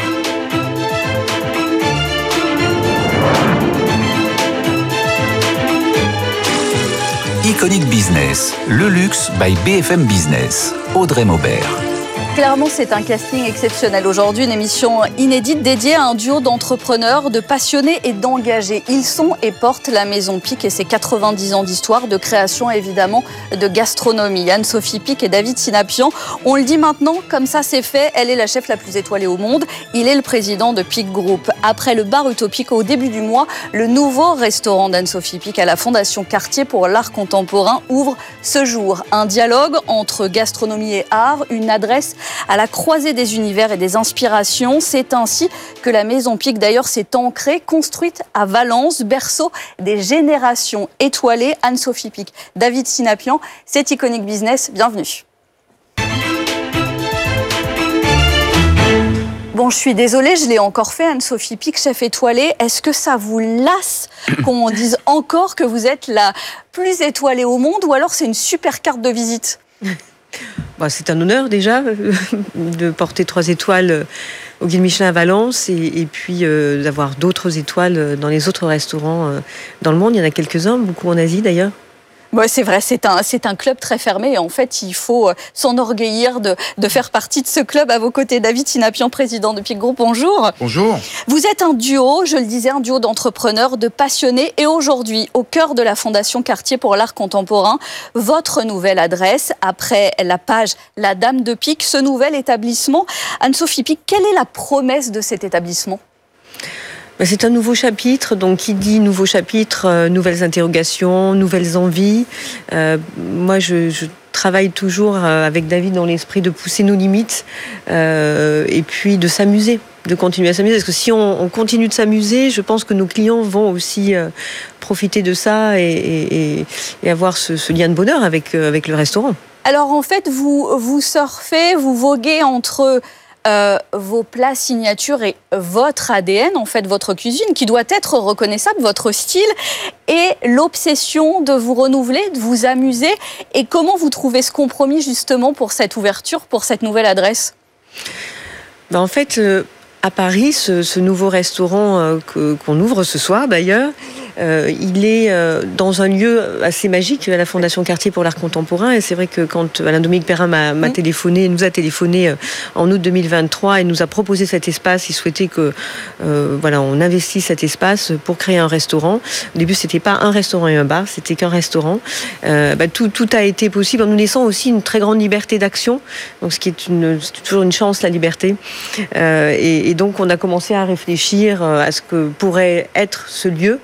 Iconic Business, le luxe by BFM Business. Audrey Maubert.
Clairement, c'est un casting exceptionnel. Aujourd'hui, une émission inédite dédiée à un duo d'entrepreneurs, de passionnés et d'engagés. Ils sont et portent la Maison Pic et ses 90 ans d'histoire, de création évidemment, de gastronomie. Anne-Sophie Pic et David Sinapian. On le dit maintenant, comme ça c'est fait, elle est la chef la plus étoilée au monde. Il est le président de Pic Group. Après le bar utopique au début du mois, le nouveau restaurant d'Anne-Sophie Pic à la Fondation Cartier pour l'art contemporain ouvre ce jour. Un dialogue entre gastronomie et art, une adresse à la croisée des univers et des inspirations. C'est ainsi que la Maison Pic, d'ailleurs, s'est ancrée, construite à Valence, berceau des générations étoilées. Anne-Sophie Pic, David Sinapian, c'est Iconic Business, bienvenue. Bon, je suis désolée, je l'ai encore fait, Anne-Sophie Pic, chef étoilée. Est-ce que ça vous lasse qu'on dise encore que vous êtes la plus étoilée au monde, ou alors c'est une super carte de visite ?
Bah, c'est un honneur déjà de porter 3 étoiles au Guide Michelin à Valence et puis d'avoir d'autres étoiles dans les autres restaurants dans le monde. Il y en a quelques-uns, beaucoup en Asie d'ailleurs.
Ouais, c'est vrai, c'est un club très fermé et en fait, il faut s'enorgueillir de faire partie de ce club. À vos côtés, David Sinapian, président de Pic Group. Bonjour.
Bonjour.
Vous êtes un duo, je le disais, un duo d'entrepreneurs, de passionnés et aujourd'hui, au cœur de la Fondation Cartier pour l'art contemporain, votre nouvelle adresse, après la page La Dame de Pic, ce nouvel établissement. Anne-Sophie Pic, quelle est la promesse de cet établissement ?
C'est un nouveau chapitre, donc qui dit nouveau chapitre, nouvelles interrogations, nouvelles envies. Moi, je travaille toujours avec David dans l'esprit de pousser nos limites et puis de s'amuser, de continuer à s'amuser. Parce que si on continue de s'amuser, je pense que nos clients vont aussi profiter de ça et avoir ce lien de bonheur avec le restaurant.
Alors en fait, vous surfez, vous voguez entre vos plats signatures et votre ADN, en fait, votre cuisine, qui doit être reconnaissable, votre style, et l'obsession de vous renouveler, de vous amuser. Et comment vous trouvez ce compromis, justement, pour cette ouverture, pour cette nouvelle adresse ?
En fait, à Paris, ce nouveau restaurant qu'on ouvre ce soir, d'ailleurs, il est dans un lieu assez magique, à la Fondation Cartier pour l'art contemporain. Et c'est vrai que quand Alain-Dominique Perrin nous a téléphoné en août 2023 et nous a proposé cet espace, il souhaitait que on investisse cet espace pour créer un restaurant. Au début, c'était pas un restaurant et un bar, c'était qu'un restaurant. Tout a été possible en nous laissant aussi une très grande liberté d'action. Donc, ce qui est toujours une chance, la liberté. Et donc, on a commencé à réfléchir à ce que pourrait être ce lieu.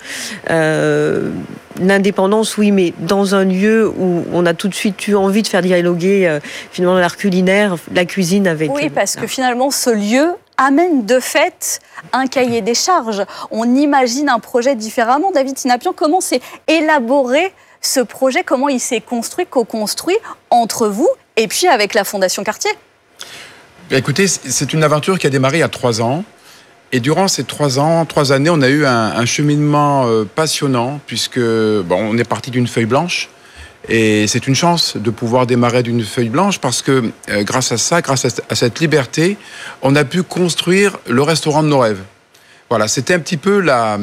L'indépendance, oui, mais dans un lieu où on a tout de suite eu envie de faire dialoguer finalement l'art culinaire, la cuisine avec...
Oui, parce que finalement, ce lieu amène de fait un cahier des charges. On imagine un projet différemment. David Sinapian, comment s'est élaboré ce projet ? Comment il s'est construit, co-construit entre vous et puis avec la Fondation Cartier ?
Écoutez, c'est une aventure qui a démarré il y a 3 ans. Et durant ces 3 années, on a eu un cheminement passionnant, puisque on est parti d'une feuille blanche. Et c'est une chance de pouvoir démarrer d'une feuille blanche, parce que grâce à cette liberté, on a pu construire le restaurant de nos rêves. Voilà, c'était un petit peu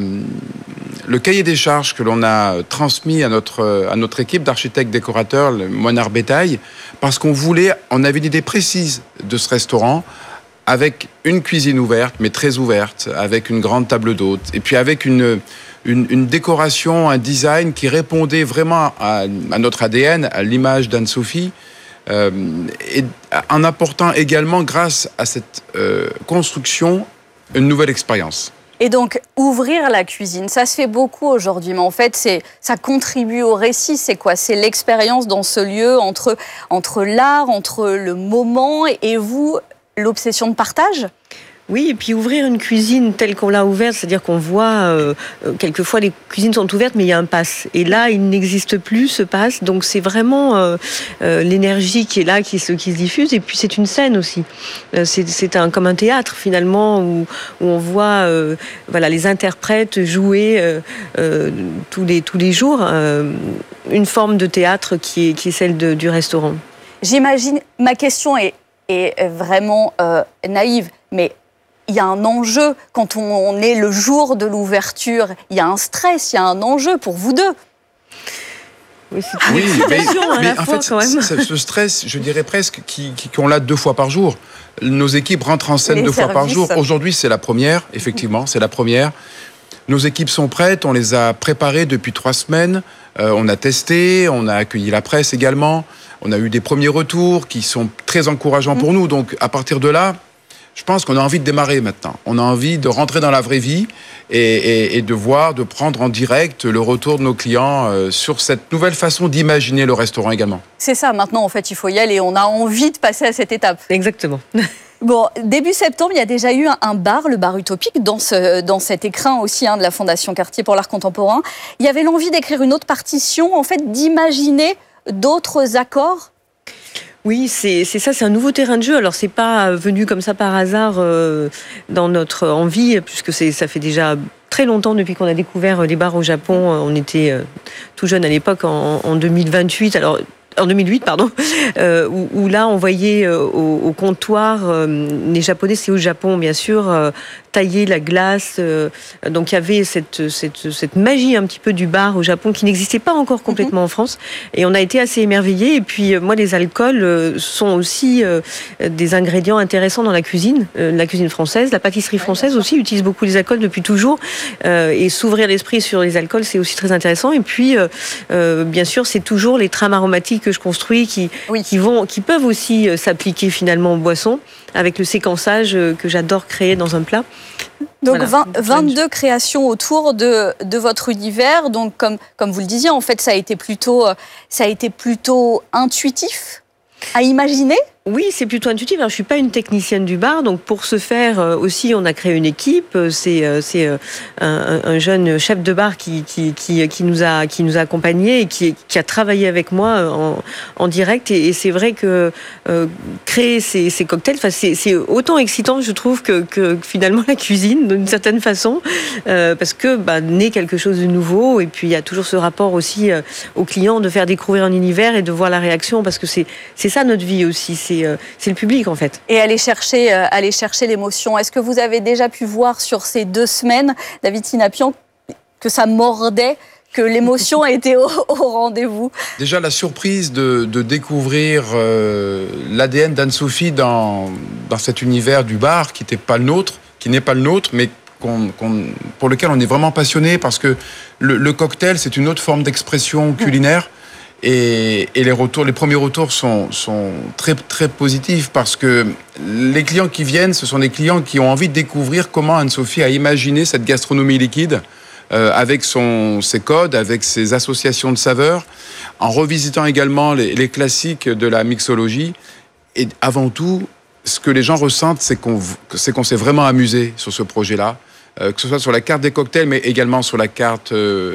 le cahier des charges que l'on a transmis à notre équipe d'architectes décorateurs, le Moinard Bétail, parce qu'on avait une idée précise de ce restaurant, avec une cuisine ouverte, mais très ouverte, avec une grande table d'hôtes, et puis avec une décoration, un design qui répondait vraiment à notre ADN, à l'image d'Anne-Sophie, et en apportant également, grâce à cette construction, une nouvelle expérience.
Et donc, ouvrir la cuisine, ça se fait beaucoup aujourd'hui, mais en fait, ça contribue au récit. C'est quoi ? C'est l'expérience dans ce lieu entre l'art, entre le moment et vous, l'obsession de partage ?
Oui, et puis ouvrir une cuisine telle qu'on l'a ouverte, c'est-à-dire qu'on voit, quelquefois les cuisines sont ouvertes, mais il y a un pass. Et là, il n'existe plus ce pass, donc c'est vraiment l'énergie qui est là, qui se diffuse, et puis c'est une scène aussi. C'est comme un théâtre, finalement, où on voit les interprètes jouer tous les jours, une forme de théâtre qui est celle du restaurant.
J'imagine, ma question est vraiment naïve, mais il y a un enjeu quand on est le jour de l'ouverture. Il y a un stress, il y a un enjeu pour vous deux.
Oui, c'est une excitation à la fois, quand même.
Ce stress, je dirais presque, qu'on l'a 2 fois par jour. Nos équipes rentrent en scène 2 fois par jour. Aujourd'hui, c'est la première, effectivement, c'est la première. Nos équipes sont prêtes, on les a préparées depuis 3 semaines. On a testé, on a accueilli la presse également. On a eu des premiers retours qui sont très encourageants pour nous. Donc, à partir de là, je pense qu'on a envie de démarrer maintenant. On a envie de rentrer dans la vraie vie et de prendre en direct le retour de nos clients sur cette nouvelle façon d'imaginer le restaurant également.
C'est ça, maintenant, en fait, il faut y aller. On a envie de passer à cette étape.
Exactement.
Bon, début septembre, il y a déjà eu un bar, le bar Utopique, dans cet écrin aussi de la Fondation Cartier pour l'art contemporain. Il y avait l'envie d'écrire une autre partition, en fait, d'imaginer d'autres accords.
Oui, c'est ça, c'est un nouveau terrain de jeu. Alors, c'est pas venu comme ça par hasard dans notre envie, puisque ça fait déjà très longtemps depuis qu'on a découvert les bars au Japon. On était tout jeune à l'époque, en 2028. Alors, en 2008, pardon, où là, on voyait au comptoir, les Japonais, c'est au Japon, bien sûr, tailler la glace. Donc, il y avait cette magie un petit peu du bar au Japon qui n'existait pas encore complètement en France. Et on a été assez émerveillés. Et puis, moi, les alcools sont aussi des ingrédients intéressants dans la cuisine française. La pâtisserie française aussi utilise beaucoup les alcools depuis toujours. Et s'ouvrir l'esprit sur les alcools, c'est aussi très intéressant. Et puis, bien sûr, c'est toujours les trames aromatiques que je construis qui peuvent aussi s'appliquer finalement aux boissons, avec le séquençage que j'adore créer dans un plat.
Donc voilà, 22 créations autour de votre univers. Donc comme vous le disiez, en fait, ça a été plutôt intuitif à imaginer.
Oui, c'est plutôt intuitif. Alors, je suis pas une technicienne du bar, donc pour ce faire aussi, on a créé une équipe. C'est un jeune chef de bar qui nous a accompagnés et qui a travaillé avec moi en direct. Et c'est vrai que créer ces cocktails, c'est autant excitant, je trouve, que finalement la cuisine d'une certaine façon, parce que naît quelque chose de nouveau. Et puis il y a toujours ce rapport aussi au client de faire découvrir un univers et de voir la réaction, parce que c'est ça notre vie aussi. C'est le public, en fait.
Et aller chercher l'émotion. Est-ce que vous avez déjà pu voir sur ces 2 semaines, David Sinapian, que ça mordait, que l'émotion était au rendez-vous?
Déjà, la surprise de découvrir l'ADN d'Anne-Sophie dans cet univers du bar qui n'est pas le nôtre, mais pour lequel on est vraiment passionné, parce que le cocktail, c'est une autre forme d'expression culinaire. Et les premiers retours sont très, très positifs, parce que les clients qui viennent, ce sont des clients qui ont envie de découvrir comment Anne-Sophie a imaginé cette gastronomie liquide, avec ses codes, avec ses associations de saveurs, en revisitant également les classiques de la mixologie. Et avant tout, ce que les gens ressentent, c'est qu'on s'est vraiment amusé sur ce projet-là. Que ce soit sur la carte des cocktails, mais également sur la carte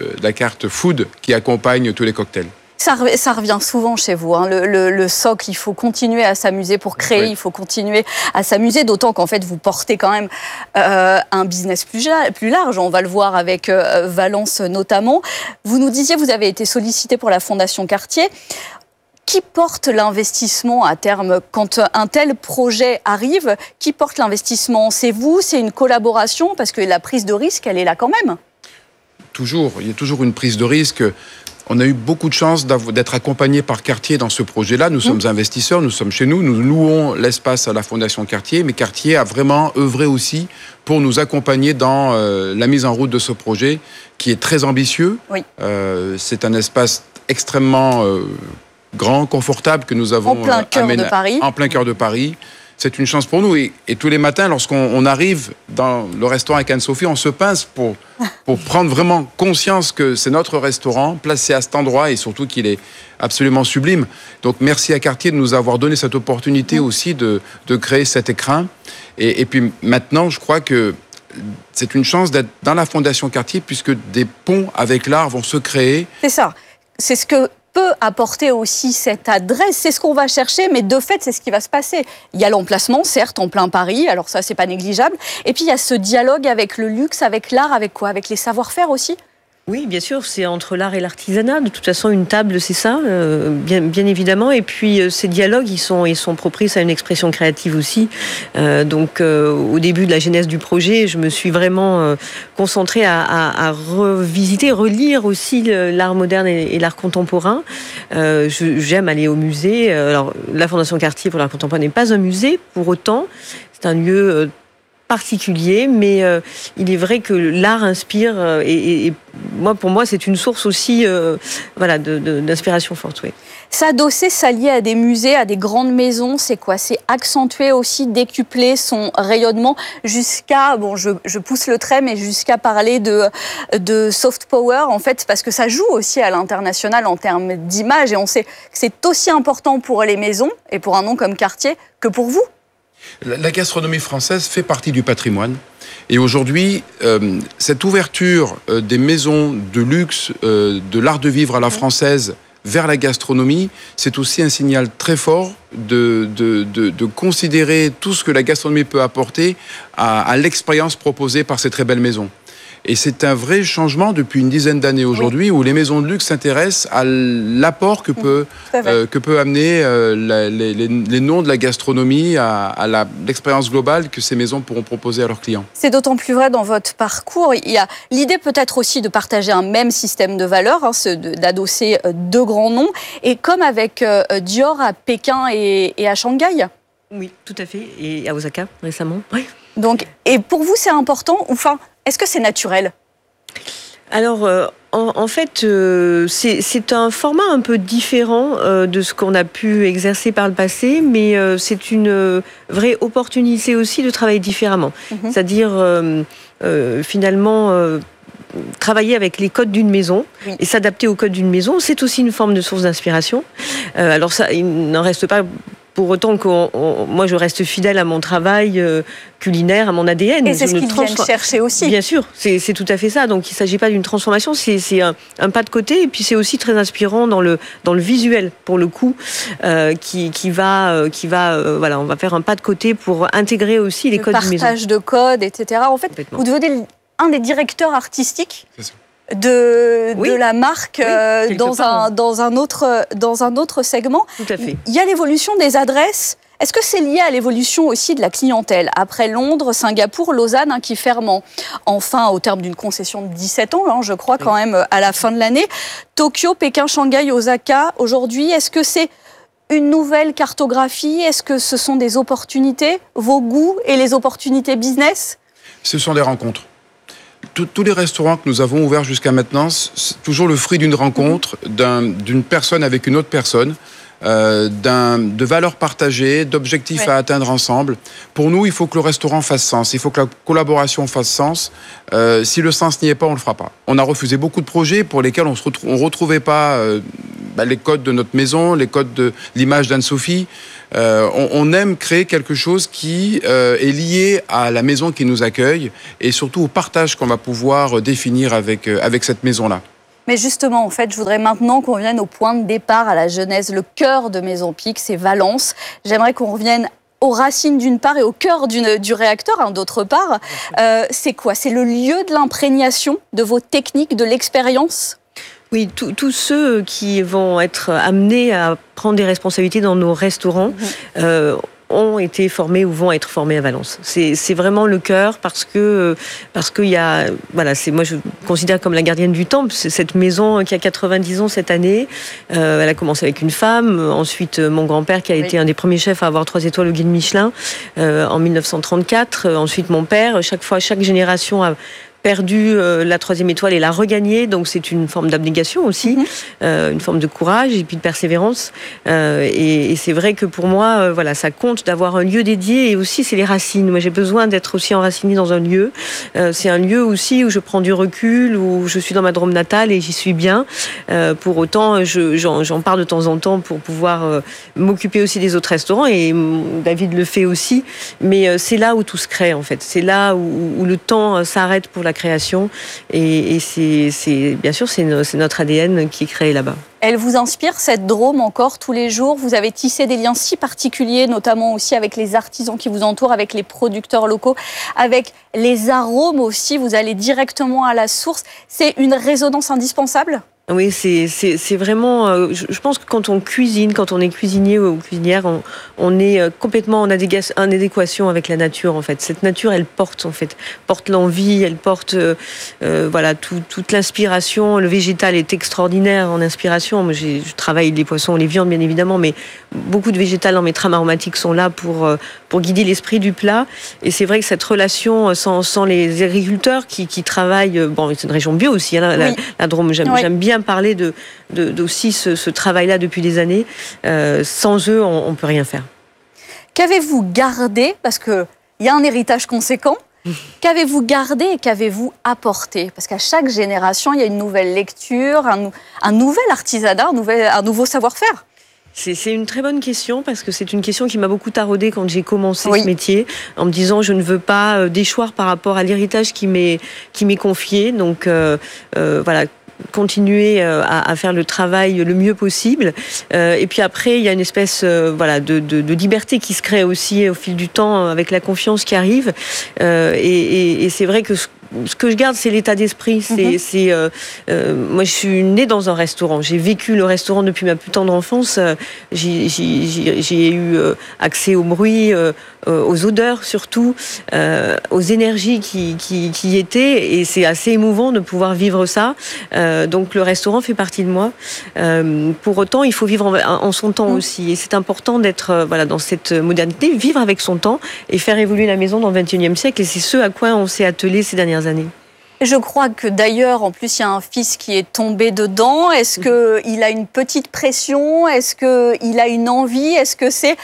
food qui accompagne tous les cocktails.
Ça revient souvent chez vous, hein. Le socle, il faut continuer à s'amuser pour créer, oui. Il faut continuer à s'amuser, d'autant qu'en fait vous portez quand même un business plus large, on va le voir avec Valence notamment. Vous nous disiez, vous avez été sollicité pour la Fondation Cartier. Qui porte l'investissement à terme quand un tel projet arrive? Qui porte l'investissement? C'est vous? C'est une collaboration? Parce que la prise de risque, elle est là quand même.
Toujours, il y a toujours une prise de risque. On a eu beaucoup de chance d'être accompagnés par Cartier dans ce projet-là. Nous sommes investisseurs, nous sommes chez nous, nous louons l'espace à la Fondation Cartier, mais Cartier a vraiment œuvré aussi pour nous accompagner dans la mise en route de ce projet qui est très ambitieux. Oui. C'est un espace extrêmement grand, confortable que nous avons
en plein cœur de Paris.
En plein cœur de Paris. C'est une chance pour nous. Et tous les matins, lorsqu'on arrive dans le restaurant avec Anne-Sophie, on se pince pour prendre vraiment conscience que c'est notre restaurant, placé à cet endroit, et surtout qu'il est absolument sublime. Donc merci à Cartier de nous avoir donné cette opportunité aussi de créer cet écrin. Et puis maintenant, je crois que c'est une chance d'être dans la Fondation Cartier, puisque des ponts avec l'art vont se créer.
C'est ça. C'est ce que peut apporter aussi cette adresse, c'est ce qu'on va chercher, mais de fait, c'est ce qui va se passer. Il y a l'emplacement, certes, en plein Paris, alors ça, c'est pas négligeable, et puis il y a ce dialogue avec le luxe, avec l'art, avec quoi? Avec les savoir-faire aussi?
Oui, bien sûr, c'est entre l'art et l'artisanat. De toute façon, une table, c'est ça, bien évidemment. Et puis, ces dialogues, ils sont propices à une expression créative aussi. Donc, au début de la genèse du projet, je me suis vraiment concentrée à revisiter, relire aussi l'art moderne et l'art contemporain. J'aime aller au musée. Alors, la Fondation Cartier pour l'art contemporain n'est pas un musée, pour autant. C'est un lieu particulier, mais il est vrai que l'art inspire et pour moi c'est une source aussi d'inspiration forte. Oui.
S'adosser, s'allier à des musées, à des grandes maisons, c'est quoi? C'est accentuer aussi, décupler son rayonnement jusqu'à, je pousse le trait, mais jusqu'à parler de soft power, en fait, parce que ça joue aussi à l'international en termes d'image, et on sait que c'est aussi important pour les maisons et pour un nom comme Cartier que pour vous.
La gastronomie française fait partie du patrimoine. Et aujourd'hui, cette ouverture des maisons de luxe, de l'art de vivre à la française vers la gastronomie, c'est aussi un signal très fort de considérer tout ce que la gastronomie peut apporter à l'expérience proposée par ces très belles maisons. Et c'est un vrai changement depuis une dizaine d'années aujourd'hui, où les maisons de luxe s'intéressent à l'apport que peut amener les noms de la gastronomie à l'expérience globale que ces maisons pourront proposer à leurs clients.
C'est d'autant plus vrai dans votre parcours. Il y a l'idée peut-être aussi de partager un même système de valeurs, d'adosser deux grands noms, et comme avec Dior à Pékin et à Shanghai.
Oui, tout à fait, et à Osaka récemment. Oui.
Donc, et pour vous, c'est important, enfin, est-ce que c'est naturel?
Alors, en fait, c'est un format un peu différent de ce qu'on a pu exercer par le passé, mais c'est une vraie opportunité aussi de travailler différemment. C'est-à-dire, finalement, travailler avec les codes d'une maison et s'adapter aux codes d'une maison, c'est aussi une forme de source d'inspiration. Alors ça, il n'en reste pas pour autant que moi, je reste fidèle à mon travail culinaire, à mon ADN.
Et c'est ce qu'ils viennent chercher aussi.
Bien sûr, c'est tout à fait ça. Donc, il ne s'agit pas d'une transformation, c'est un pas de côté. Et puis, c'est aussi très inspirant dans le visuel, pour le coup, qui va on va faire un pas de côté pour intégrer aussi les codes du maison.
Partage de codes, etc. En fait, vous devenez un des directeurs artistiques de la marque dans un autre segment.
Tout à fait.
Il y a l'évolution des adresses. Est-ce que c'est lié à l'évolution aussi de la clientèle ? Après Londres, Singapour, Lausanne, qui ferment enfin au terme d'une concession de 17 ans, je crois, quand même, à la fin de l'année. Tokyo, Pékin, Shanghai, Osaka, aujourd'hui, est-ce que c'est une nouvelle cartographie ? Est-ce que ce sont des opportunités, vos goûts et les opportunités business ?
Ce sont des rencontres. Tous les restaurants que nous avons ouverts jusqu'à maintenant, c'est toujours le fruit d'une rencontre, d'une personne avec une autre personne, de valeurs partagées, d'objectifs à atteindre ensemble. Pour nous, il faut que le restaurant fasse sens, il faut que la collaboration fasse sens. Si le sens n'y est pas, on ne le fera pas. On a refusé beaucoup de projets pour lesquels on ne retrouvait pas les codes de notre maison, les codes de l'image d'Anne-Sophie. On aime créer quelque chose qui est lié à la maison qui nous accueille et surtout au partage qu'on va pouvoir définir avec cette maison-là.
Mais justement, en fait, je voudrais maintenant qu'on revienne au point de départ, à la genèse, le cœur de Maison Pic, c'est Valence. J'aimerais qu'on revienne aux racines d'une part et au cœur du réacteur d'autre part. C'est quoi ? C'est le lieu de l'imprégnation de vos techniques, de l'expérience ?
Oui, tous ceux qui vont être amenés à prendre des responsabilités dans nos restaurants ont été formés ou vont être formés à Valence. C'est vraiment le cœur parce qu'il y a moi je considère comme la gardienne du temple. C'est cette maison qui a 90 ans cette année. Elle a commencé avec une femme, ensuite mon grand-père qui a été un des premiers chefs à avoir 3 étoiles au guide Michelin en 1934. Ensuite mon père. Chaque génération a perdu la 3e étoile et l'a regagnée, donc c'est une forme d'abnégation aussi, une forme de courage et puis de persévérance. Et c'est vrai que pour moi, ça compte d'avoir un lieu dédié et aussi c'est les racines. Moi j'ai besoin d'être aussi enracinée dans un lieu. C'est un lieu aussi où je prends du recul, où je suis dans ma Drôme natale et j'y suis bien. Pour autant, j'en pars de temps en temps pour pouvoir m'occuper aussi des autres restaurants et David le fait aussi. Mais c'est là où tout se crée en fait. C'est là où le temps s'arrête pour la création et c'est bien sûr c'est notre ADN qui est créé là-bas.
Elle vous inspire cette Drôme encore tous les jours ? Vous avez tissé des liens si particuliers, notamment aussi avec les artisans qui vous entourent, avec les producteurs locaux, avec les arômes aussi. Vous allez directement à la source. C'est une résonance indispensable ?
Oui, c'est vraiment. Je pense que quand on cuisine, quand on est cuisinier ou cuisinière, on est complètement en adéquation avec la nature en fait. Cette nature, elle porte l'envie, elle porte toute l'inspiration. Le végétal est extraordinaire en inspiration. Moi, je travaille les poissons, les viandes bien évidemment, mais beaucoup de végétal dans mes trames aromatiques sont là pour guider l'esprit du plat. Et c'est vrai que cette relation sans les agriculteurs qui travaillent, c'est une région bio aussi, hein, la Drôme. J'aime bien parler aussi ce travail-là depuis des années. Sans eux, on ne peut rien faire.
Qu'avez-vous gardé ? Parce qu'il y a un héritage conséquent. Qu'avez-vous gardé et qu'avez-vous apporté ? Parce qu'à chaque génération, il y a une nouvelle lecture, un nouvel artisanat, un nouveau savoir-faire.
C'est une très bonne question parce que c'est une question qui m'a beaucoup taraudée quand j'ai commencé ce métier en me disant je ne veux pas déchoir par rapport à l'héritage qui m'est confié. Donc continuer à faire le travail le mieux possible. Et puis après, il y a une espèce de liberté qui se crée aussi au fil du temps avec la confiance qui arrive. Et c'est vrai que ce que je garde, c'est l'état d'esprit. Moi, je suis née dans un restaurant. J'ai vécu le restaurant depuis ma plus tendre enfance. J'ai eu accès au bruit, aux odeurs surtout, aux énergies qui y étaient. Et c'est assez émouvant de pouvoir vivre ça. Donc le restaurant fait partie de moi. Pour autant, il faut vivre en son temps aussi. Et c'est important d'être dans cette modernité, vivre avec son temps et faire évoluer la maison dans le XXIe siècle. Et c'est ce à quoi on s'est attelé ces dernières années.
Je crois que d'ailleurs, en plus, il y a un fils qui est tombé dedans. Est-ce qu'il a une petite pression ? Est-ce qu'il a une envie ? Est-ce que c'est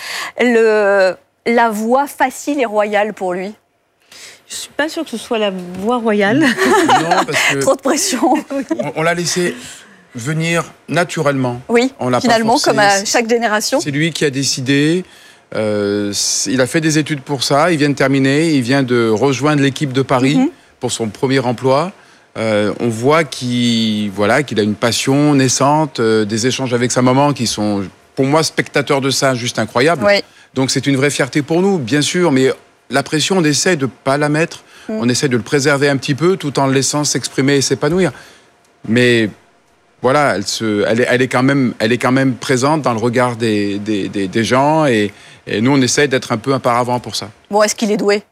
la voie facile et royale pour lui ?
Je ne suis pas sûre que ce soit la voie royale.
Non, parce que
trop de pression.
On l'a laissé venir naturellement.
Oui,
On l'a pas
finalement,
forcé.
comme à chaque génération.
C'est lui qui a décidé. Il a fait des études pour ça. Il vient de terminer. Il vient de rejoindre l'équipe de Paris pour son premier emploi. On voit qu'il a une passion naissante, des échanges avec sa maman qui sont, pour moi, spectateurs de ça, juste incroyables.
Oui.
Donc c'est une vraie fierté pour nous, bien sûr, mais la pression, on essaie de ne pas la mettre. On essaie de le préserver un petit peu tout en le laissant s'exprimer et s'épanouir. Mais voilà, elle est quand même présente dans le regard des gens et nous, on essaie d'être un peu un paravent pour ça.
Bon, est-ce qu'il est doué?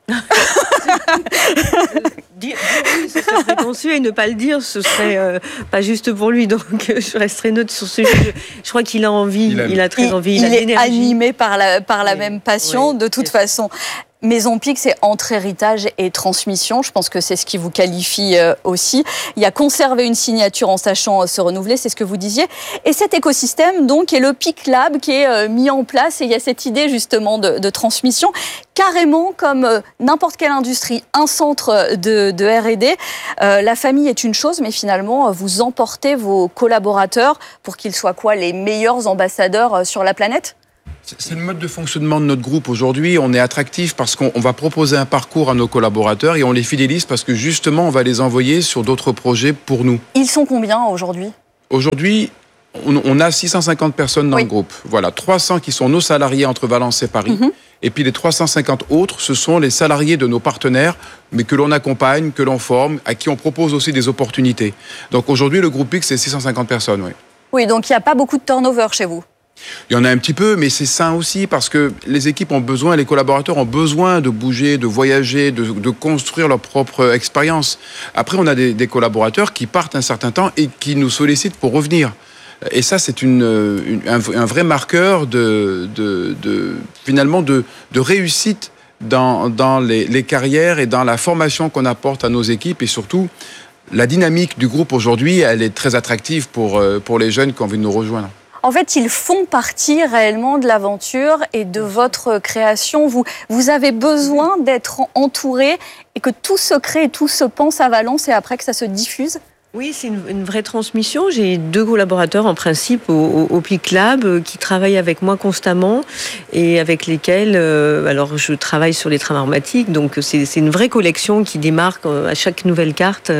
Dire oui, ce serait prétentieux, et ne pas le dire, ce serait pas juste pour lui. Donc, je resterai neutre sur ce sujet. Je crois qu'il a envie, il a très envie, il a de
est
l'énergie.
animé par la même passion, de toute façon. Maison Pic, c'est entre héritage et transmission. Je pense que c'est ce qui vous qualifie aussi. Il y a conserver une signature en sachant se renouveler, c'est ce que vous disiez. Et cet écosystème, donc, est le Pic Lab qui est mis en place. Et il y a cette idée, justement, de transmission, carrément comme n'importe quelle industrie, un centre de R&D. La famille est une chose, mais finalement, vous emportez vos collaborateurs pour qu'ils soient les meilleurs ambassadeurs sur la planète?
C'est le mode de fonctionnement de notre groupe. Aujourd'hui, on est attractif parce qu'on va proposer un parcours à nos collaborateurs et on les fidélise parce que justement, on va les envoyer sur d'autres projets pour nous.
Ils sont combien aujourd'hui?
Aujourd'hui, on a 650 personnes dans le groupe. Voilà, 300 qui sont nos salariés entre Valence et Paris. Et puis les 350 autres, ce sont les salariés de nos partenaires, mais que l'on accompagne, que l'on forme, à qui on propose aussi des opportunités. Donc aujourd'hui, le groupe Pic, c'est 650 personnes, oui.
Oui, donc il n'y a pas beaucoup de turnover chez vous?
Il y en a un petit peu, mais c'est sain aussi parce que les équipes ont besoin, les collaborateurs ont besoin de bouger, de voyager, de construire leur propre expérience. Après, on a des collaborateurs qui partent un certain temps et qui nous sollicitent pour revenir. Et ça, c'est un vrai marqueur finalement de réussite dans les carrières et dans la formation qu'on apporte à nos équipes et surtout la dynamique du groupe aujourd'hui, elle est très attractive pour les jeunes qui ont envie de nous rejoindre.
En fait, ils font partie réellement de l'aventure et de votre création. Vous avez besoin d'être entouré et que tout se crée et tout se pense à Valence et après que ça se diffuse?
Oui, c'est une vraie transmission. J'ai 2 collaborateurs en principe au Pic Lab qui travaillent avec moi constamment et avec lesquels, alors je travaille sur les trams aromatiques, donc c'est une vraie collection qui démarre à chaque nouvelle carte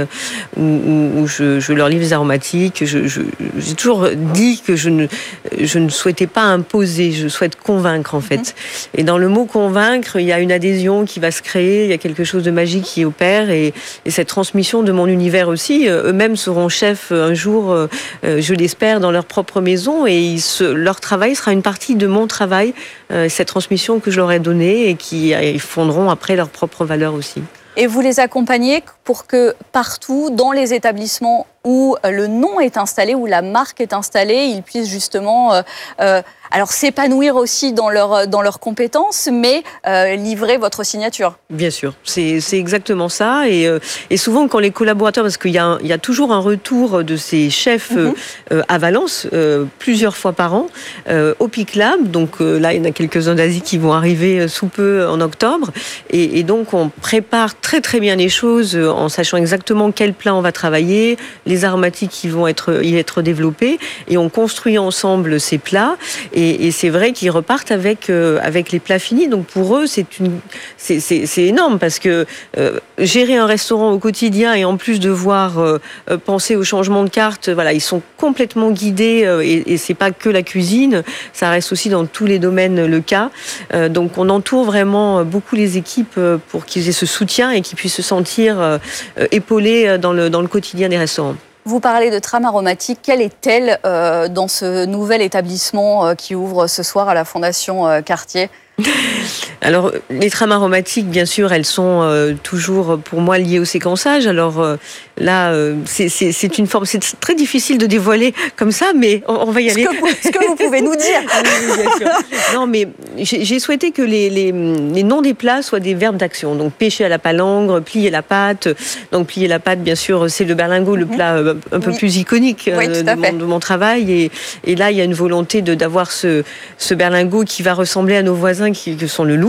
où je leur livre les aromatiques. J'ai toujours dit que je ne souhaitais pas imposer, je souhaite convaincre en fait. Et dans le mot convaincre, il y a une adhésion qui va se créer, il y a quelque chose de magique qui opère et cette transmission de mon univers aussi. Eux-mêmes seront chefs un jour, je l'espère, dans leur propre maison et leur travail sera une partie de mon travail, cette transmission que je leur ai donnée et qui fonderont après leurs propres valeurs aussi.
Et vous les accompagnez pour que partout, dans les établissements où le nom est installé, où la marque est installée, ils puissent justement alors s'épanouir aussi dans leurs compétences, mais livrer votre signature.
Bien sûr, c'est exactement ça. Et souvent, quand les collaborateurs, parce qu'il y a toujours un retour de ces chefs à Valence, plusieurs fois par an, au Pic Lab. Donc là, il y en a quelques-uns d'Asie qui vont arriver sous peu en octobre. Et donc, on prépare très très bien les choses en sachant exactement quel plat on va travailler, les aromatiques qui vont y être développés. Et on construit ensemble ces plats. Et c'est vrai qu'ils repartent avec les plats finis. Donc pour eux, c'est énorme parce que gérer un restaurant au quotidien et en plus devoir penser au changement de carte, voilà, ils sont complètement guidés et c'est pas que la cuisine, ça reste aussi dans tous les domaines le cas. Donc on entoure vraiment beaucoup les équipes pour qu'ils aient ce soutien et qu'ils puissent se sentir épaulés dans le quotidien des restaurants.
Vous parlez de trame aromatique. Quelle est-elle dans ce nouvel établissement qui ouvre ce soir à la Fondation Cartier ?
Alors, les trames aromatiques, bien sûr, elles sont toujours, pour moi, liées au séquençage. Alors là, c'est une forme, c'est très difficile de dévoiler comme ça, mais on va y aller.
Ce que vous pouvez nous dire.
Oui, bien sûr. Non, mais j'ai souhaité que les noms des plats soient des verbes d'action. Donc, pêcher à la palangre, plier la pâte. Donc, plier la pâte, bien sûr, c'est le berlingot, le plat un peu plus iconique de mon travail. Et là, il y a une volonté d'avoir ce berlingot qui va ressembler à nos voisins que sont le Louvre.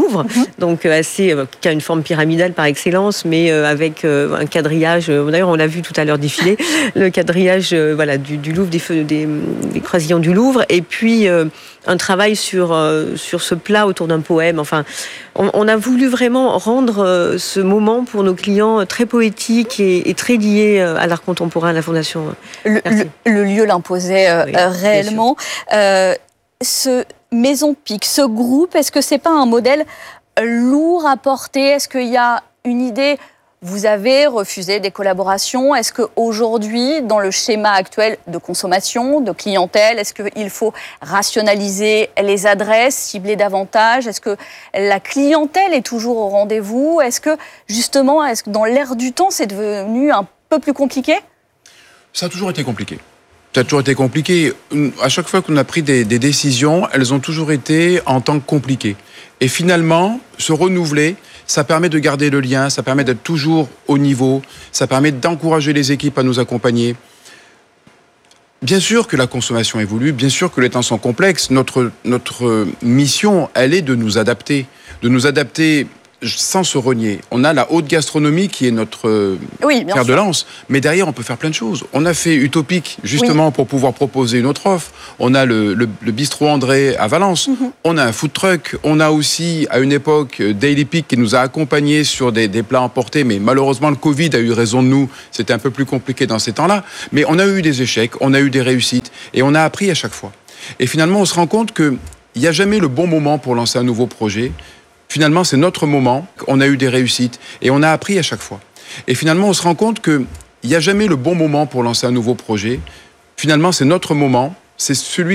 Louvre, donc qui a une forme pyramidale par excellence, mais avec un quadrillage. D'ailleurs, on l'a vu tout à l'heure défiler, le quadrillage du Louvre, des croisillons du Louvre, et puis un travail sur ce plat autour d'un poème. Enfin, on a voulu vraiment rendre ce moment pour nos clients très poétique et très lié à l'art contemporain, à la Fondation.
Le lieu l'imposait réellement. Ce Maison Pic, ce groupe, est-ce que c'est pas un modèle lourd à porter? Est-ce qu'il y a une idée? Vous avez refusé des collaborations. Est-ce qu'aujourd'hui, dans le schéma actuel de consommation, de clientèle, est-ce qu'il faut rationaliser les adresses, cibler davantage? Est-ce que la clientèle est toujours au rendez-vous? Est-ce que, justement, dans l'ère du temps, c'est devenu un peu plus compliqué?
Ça a toujours été compliqué. Ça a toujours été compliqué. À chaque fois qu'on a pris des décisions, elles ont toujours été en tant que compliquées. Et finalement, se renouveler, ça permet de garder le lien, ça permet d'être toujours au niveau, ça permet d'encourager les équipes à nous accompagner. Bien sûr que la consommation évolue, bien sûr que les temps sont complexes. Notre mission, elle est de nous adapter sans se renier. On a la haute gastronomie qui est notre fer de lance, mais derrière on peut faire plein de choses. On a fait Utopique justement pour pouvoir proposer une autre offre. On a le bistrot André à Valence. On a un food truck. On a aussi à une époque Daily Peak qui nous a accompagnés sur des plats emportés, mais malheureusement le Covid a eu raison de nous. C'était un peu plus compliqué dans ces temps-là. Mais on a eu des échecs, on a eu des réussites et on a appris à chaque fois. Et finalement on se rend compte qu'il n'y a jamais le bon moment pour lancer un nouveau projet. Finalement, c'est notre moment. On a eu des réussites et on a appris à chaque fois. Et finalement, on se rend compte qu'il n'y a jamais le bon moment pour lancer un nouveau projet. Finalement, c'est notre moment. C'est celui